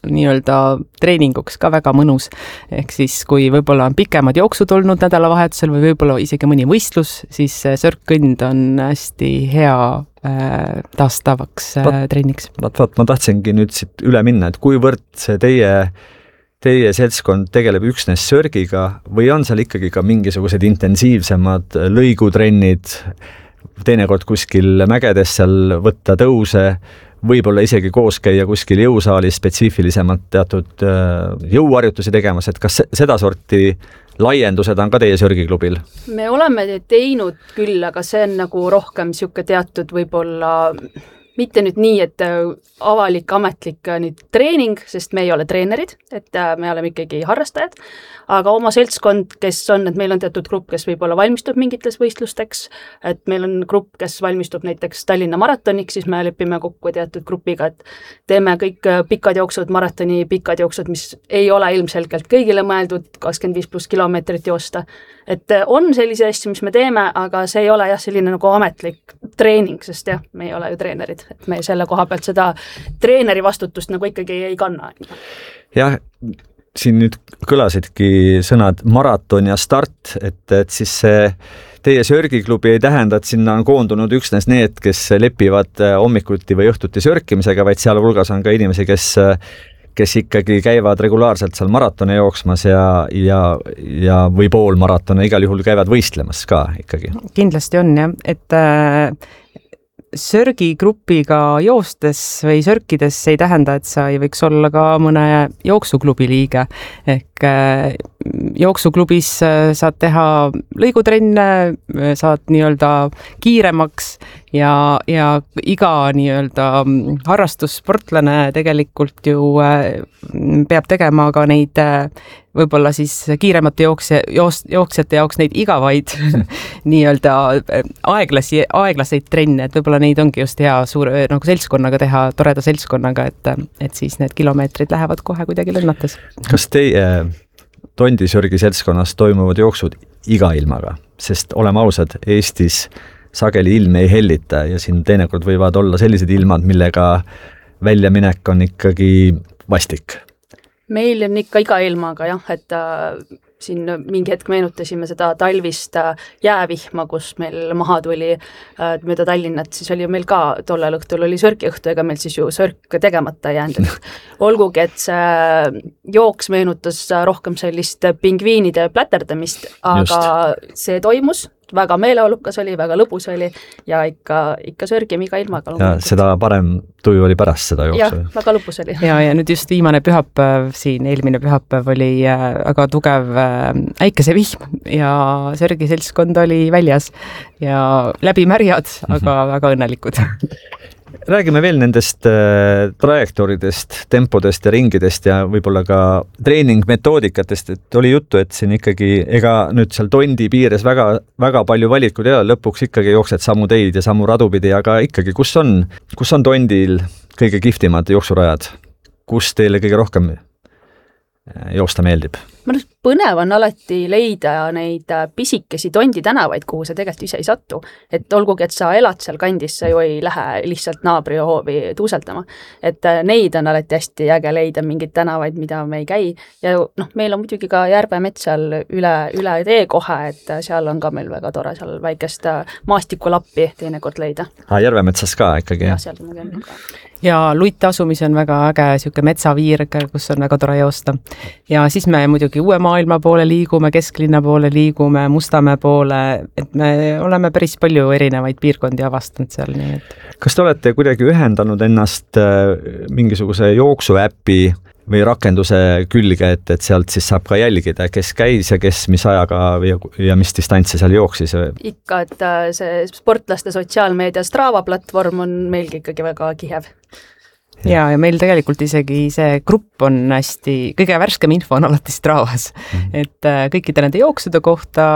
L: nii-öelda treeninguks ka väga mõnus. Ehk siis, kui võib-olla on pikemad jooksud olnud nädalavahetusel või võib-olla isegi mõni võistlus, siis sörkkõnd on hästi hea taastavaks treeniks.
B: Ma tahtsingi nüüd siit üle minna, et kuivõrd see teie seltskond tegeleb üksnes sörgiga või on seal ikkagi ka mingisugused intensiivsemad lõigutrennid, teinekord kuskil mägedes seal võtta tõuse, võib-olla isegi koos käia kuskil jõusaalis spetsiifilisemalt teatud jõuharjutusi tegemas, et kas seda sorti laiendused on ka teie sörgiklubil?
K: Me oleme teinud küll, aga see on nagu rohkem siuke teatud võib-olla mitte nüüd nii, et avalik, ametlik nüüd treening, sest me ei ole treenerid, et me oleme ikkagi harrastajad, aga oma seltskond, kes on, et meil on teatud grupp, kes võib-olla valmistub mingites võistlusteks, et meil on grupp, kes valmistub näiteks Tallinna maratoniks, siis me lepime kokku teatud grupiga, et teeme kõik pikad jooksud, maratoni pikad jooksud, mis ei ole ilmselgelt kõigile mõeldud, 25+ kilomeetrit joosta. Et on sellise asju, mis me teeme, aga see ei ole jah selline nagu ametlik treening, sest jah, me ei ole ju treenerid, et me selle koha pealt seda treeneri vastutust nagu ikkagi ei kanna.
B: Jah, siin nüüd kõlasidki sõnad maraton ja start, et siis see teie sörgiklubi ei tähenda, et sinna on koondunud üksnes need, kes lepivad hommikuti või õhtuti sörkimisega, vaid seal hulgas on ka inimesi, kes ikkagi käivad regulaarselt seal maratone jooksmas ja või poolmaratone, igal juhul käivad võistlemas ka ikkagi.
L: Kindlasti on jah, et sörgigrupiga joostes või sörkides ei tähenda, et sa ei võiks olla ka mõne jooksuklubi liige. Ehk jooksuklubis saad teha lõigutrenne, saad nii-öelda kiiremaks ja iga nii-öelda harrastussportlane tegelikult ju peab tegema ka neid võib-olla siis kiiremate jooksjate jaoks neid igavaid nii-öelda aeglaseid trenne, et võib-olla neid ongi just hea nagu seltskonnaga teha, toreda seltskonnaga, et siis need kilomeetrid lähevad kohe kuidagi lennates.
B: Kas teie tondisörgi seltskonnas toimuvad jooksud iga ilmaga? Sest oleme ausad, Eestis sageli ilm ei hellita ja siin teinekord võivad olla sellised ilmad, millega väljaminek on ikkagi vastik.
K: Meil on ikka iga ilmaga jah, et siin mingi hetk meenutasime seda talvist jäävihma, kus meil maha tuli mööda Tallinnat, siis oli meil ka tollel õhtul oli sörgiõhtu, ega meil siis ju sörk tegemata jäänud. Olgugi, et see jooks meenutas rohkem sellist pingviinide pläterdamist, aga see toimus, väga meeleolukas oli, väga lõbus oli ja ikka sörgime iga ilmaga.
B: Ja seda parem tuju oli pärast seda jooksu.
K: Jah, väga lõbus oli.
L: Ja nüüd just viimane pühapäev siin, eelmine pühapäev oli väga tugev äikesevihm ja sörgi seltskond oli väljas ja läbi märjad, aga väga õnnelikud.
B: Räägime veel nendest trajektooridest, tempodest ja ringidest ja võib-olla ka treeningmetoodikatest, et oli juttu, et siin ikkagi ega nüüd seal tondi piires väga palju valikud ei ole, lõpuks ikkagi jooksed samu teid ja samu radupidi, aga ikkagi kus on tondil kõige kihvtimad jooksurajad? Kus teile kõige rohkem joosta meeldib?
K: Põnev on alati leida neid pisikesi tondi tänavaid, kuhu sa tegelikult ise ei satu. Et olgugi, et sa elad seal kandis, sa ju ei lähe lihtsalt naabri hoovi tuuseldama. Et neid on alati hästi äge leida mingeid tänavaid, mida me ei käi. Ja meil on muidugi ka Järvemets seal üle tee kohe, et seal on ka meil väga tore seal väikest maastikulappi teinekord leida.
B: Järvemetsas ka ikkagi?
K: Ja, seal me käime ka.
L: Ja Luit asumis on väga äge siuke metsaviirg, kus on väga tore joosta. Ja siis me muidugi uue maailma poole liigume, kesklinna poole liigume, Mustamäe poole, et me oleme päris palju erinevaid piirkondi avastanud seal. Nii et...
B: Kas te olete kuidagi ühendanud ennast mingisuguse jooksuäpi või rakenduse külge, et sealt siis saab ka jälgida, kes käis ja kes mis ajaga ja mis distantsi seal jooksis?
K: Ikka, et see sportlaste sotsiaalmeedia Strava platvorm on meilgi ikkagi väga kihev.
L: Ja meil tegelikult isegi see grupp on hästi, kõige värskem info on alati Stravas, et kõikide nende jooksude kohta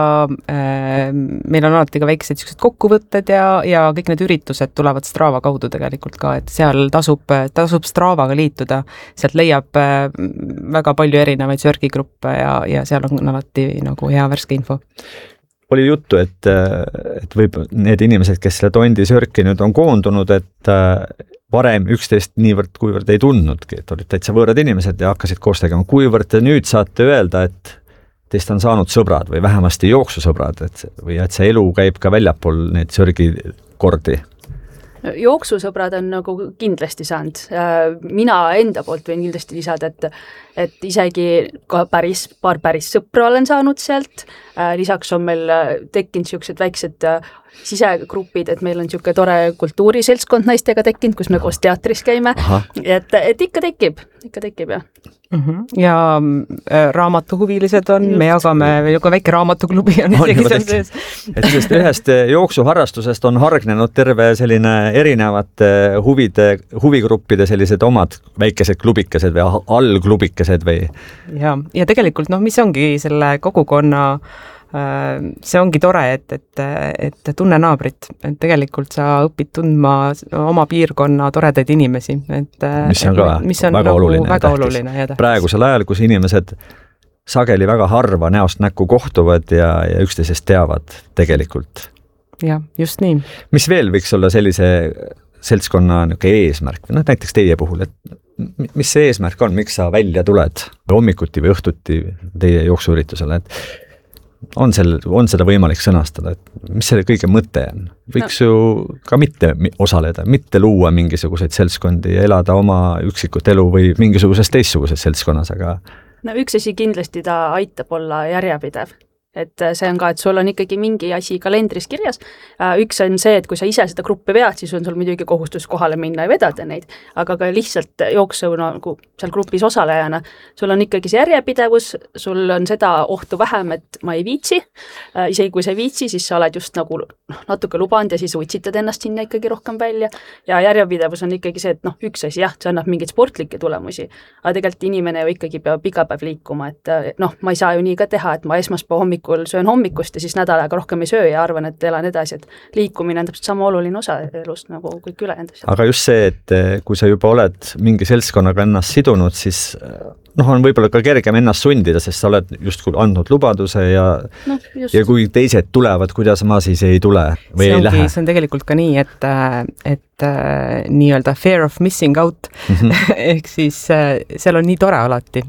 L: meil on alati ka väiksed kokkuvõtted ja kõik need üritused tulevad Strava kaudu tegelikult ka, et seal tasub Stravaga liituda, sealt leiab väga palju erinevaid sörgigruppe ja seal on alati nagu hea värske info.
B: Oli juttu, et võib need inimesed, kes selle tondi sörki nüüd on koondunud, varem üksteist niivõrd, kuivõrd ei tundnudki, et olid täitsa võõrad inimesed ja hakkasid koos tegema. Kuivõrd te nüüd saate öelda, et teist on saanud sõbrad või vähemasti jooksusõbrad, või et see elu käib ka väljapool neid sörgikordi?
K: Jooksusõbrad on nagu kindlasti saanud. Mina enda poolt võin kindlasti lisada, et isegi ka paar päris sõpra olen saanud sealt. Lisaks on meil tekkinud niisugused väiksed sisegrupid, et meil on niisugune tore kultuuriseltskond naistega tekkinud, kus me koos teatris käime. Et ikka tekib jah.
L: Ja raamatuhuvilised on, me jagame ka väike raamatuklubi on isegi seal sees.
B: Et sellest ühest jooksuharrastusest on hargnenud terve selline erinevate huvigruppide sellised omad väikesed klubikesed või allklubikesed või?
L: Ja tegelikult, mis ongi selle kogukonna, see ongi tore, et tunne naabrit, et tegelikult sa õpid tundma oma piirkonna toredaid inimesi,
B: mis on ka väga oluline. Praegusel ajal, kus inimesed sageli väga harva näost näkku kohtuvad ja üksteisest teavad tegelikult.
L: Ja, just nii.
B: Mis veel võiks olla sellise seltskonna eesmärk? Näiteks teie puhul, et mis see eesmärk on, miks sa välja tuled hommikuti või õhtuti teie jooksuüritusele, et on seda võimalik sõnastada, et mis selle kõige mõte on? Võiks ju ka mitte osaleda, mitte luua mingisuguseid seltskondi ja elada oma üksikut elu või mingisuguses teistsuguses seltskonnas, aga...
K: Üks asi kindlasti ta aitab olla järjepidev. Et see on ka, et sul on ikkagi mingi asi kalendris kirjas. Üks on see, et kui sa ise seda gruppi vead, siis on sul muidugi kohustus kohale minna ja vedada neid, aga ka lihtsalt jooksuna seal grupis osalejana, sul on ikkagi see järjepidevus, sul on seda ohtu vähem, et ma ei viitsi. Isegi kui sa ei viitsi, siis sa oled just nagu natuke lubanud ja siis uitsitad ennast sinna ikkagi rohkem välja. Ja järjepidevus on ikkagi see, et üks asi, see annab mingeid sportlikke tulemusi, aga tegelikult inimene ju ikkagi peab iga päev liikuma, et ma ei saa ju nii ka teha, et ma esmaspäeva hommikul söön hommikust ja siis nädal aega rohkem ei söö ja arvan, et elan edasi, et liikumine on täpselt sama oluline osa elust nagu kõik ülejäänud.
B: Aga just see, et kui sa juba oled mingi seltskonnaga ennast sidunud, siis on võib-olla ka kergem ennast sundida, sest sa oled justkui andnud lubaduse ja kui teised tulevad, kuidas ma siis ei tule või ei lähe.
L: See on tegelikult ka nii, et nii-öelda fear of missing out ehk siis seal on nii tore alati,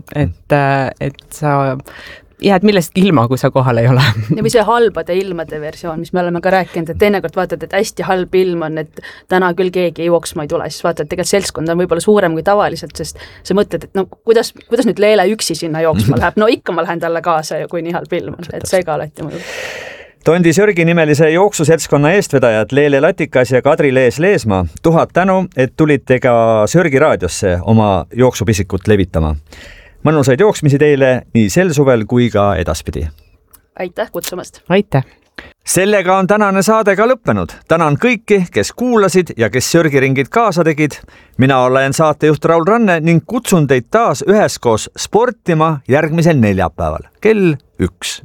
L: et sa jääd millestki ilma, kui sa kohal ei ole.
K: Ja või see halbade ilmade versioon, mis me oleme ka rääkinud, et teinekord vaatad, et hästi halb ilm on, et täna küll keegi jooksma ei tule, siis vaatad, et tegelikult seltskond on võib-olla suurem kui tavaliselt, sest sa mõtled, et kuidas nüüd Leele üksi sinna jooksma läheb, ikka ma lähen talle kaasa, kui nii halb ilm on, et see ka alati mõjub.
B: Tondi Sörgi nimelise jooksuseltskonna eestvedajad Leele Latikas ja Kadri Lees-Leesmaa, 1000 tänu, et tulite ka Sörgi raadiosse oma jooksupisikut levitama. Mõnusaid jooksmisi teile nii sel suvel kui ka edaspidi.
K: Aitäh kutsumast.
L: Aitäh.
B: Sellega on tänane saade ka lõppenud. Tänan kõiki, kes kuulasid ja kes Sörgiringid kaasa tegid. Mina olen saatejuht Raul Ranne ning kutsun teid taas üheskoos sportima järgmisel neljapäeval kell 1.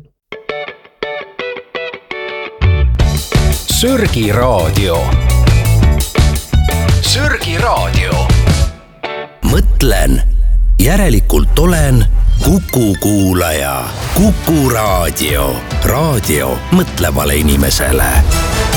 A: Sörgi raadio. Sörgi raadio. Mõtlen. Järelikult olen Kuku kuulaja. Kuku raadio. Raadio mõtlevale inimesele.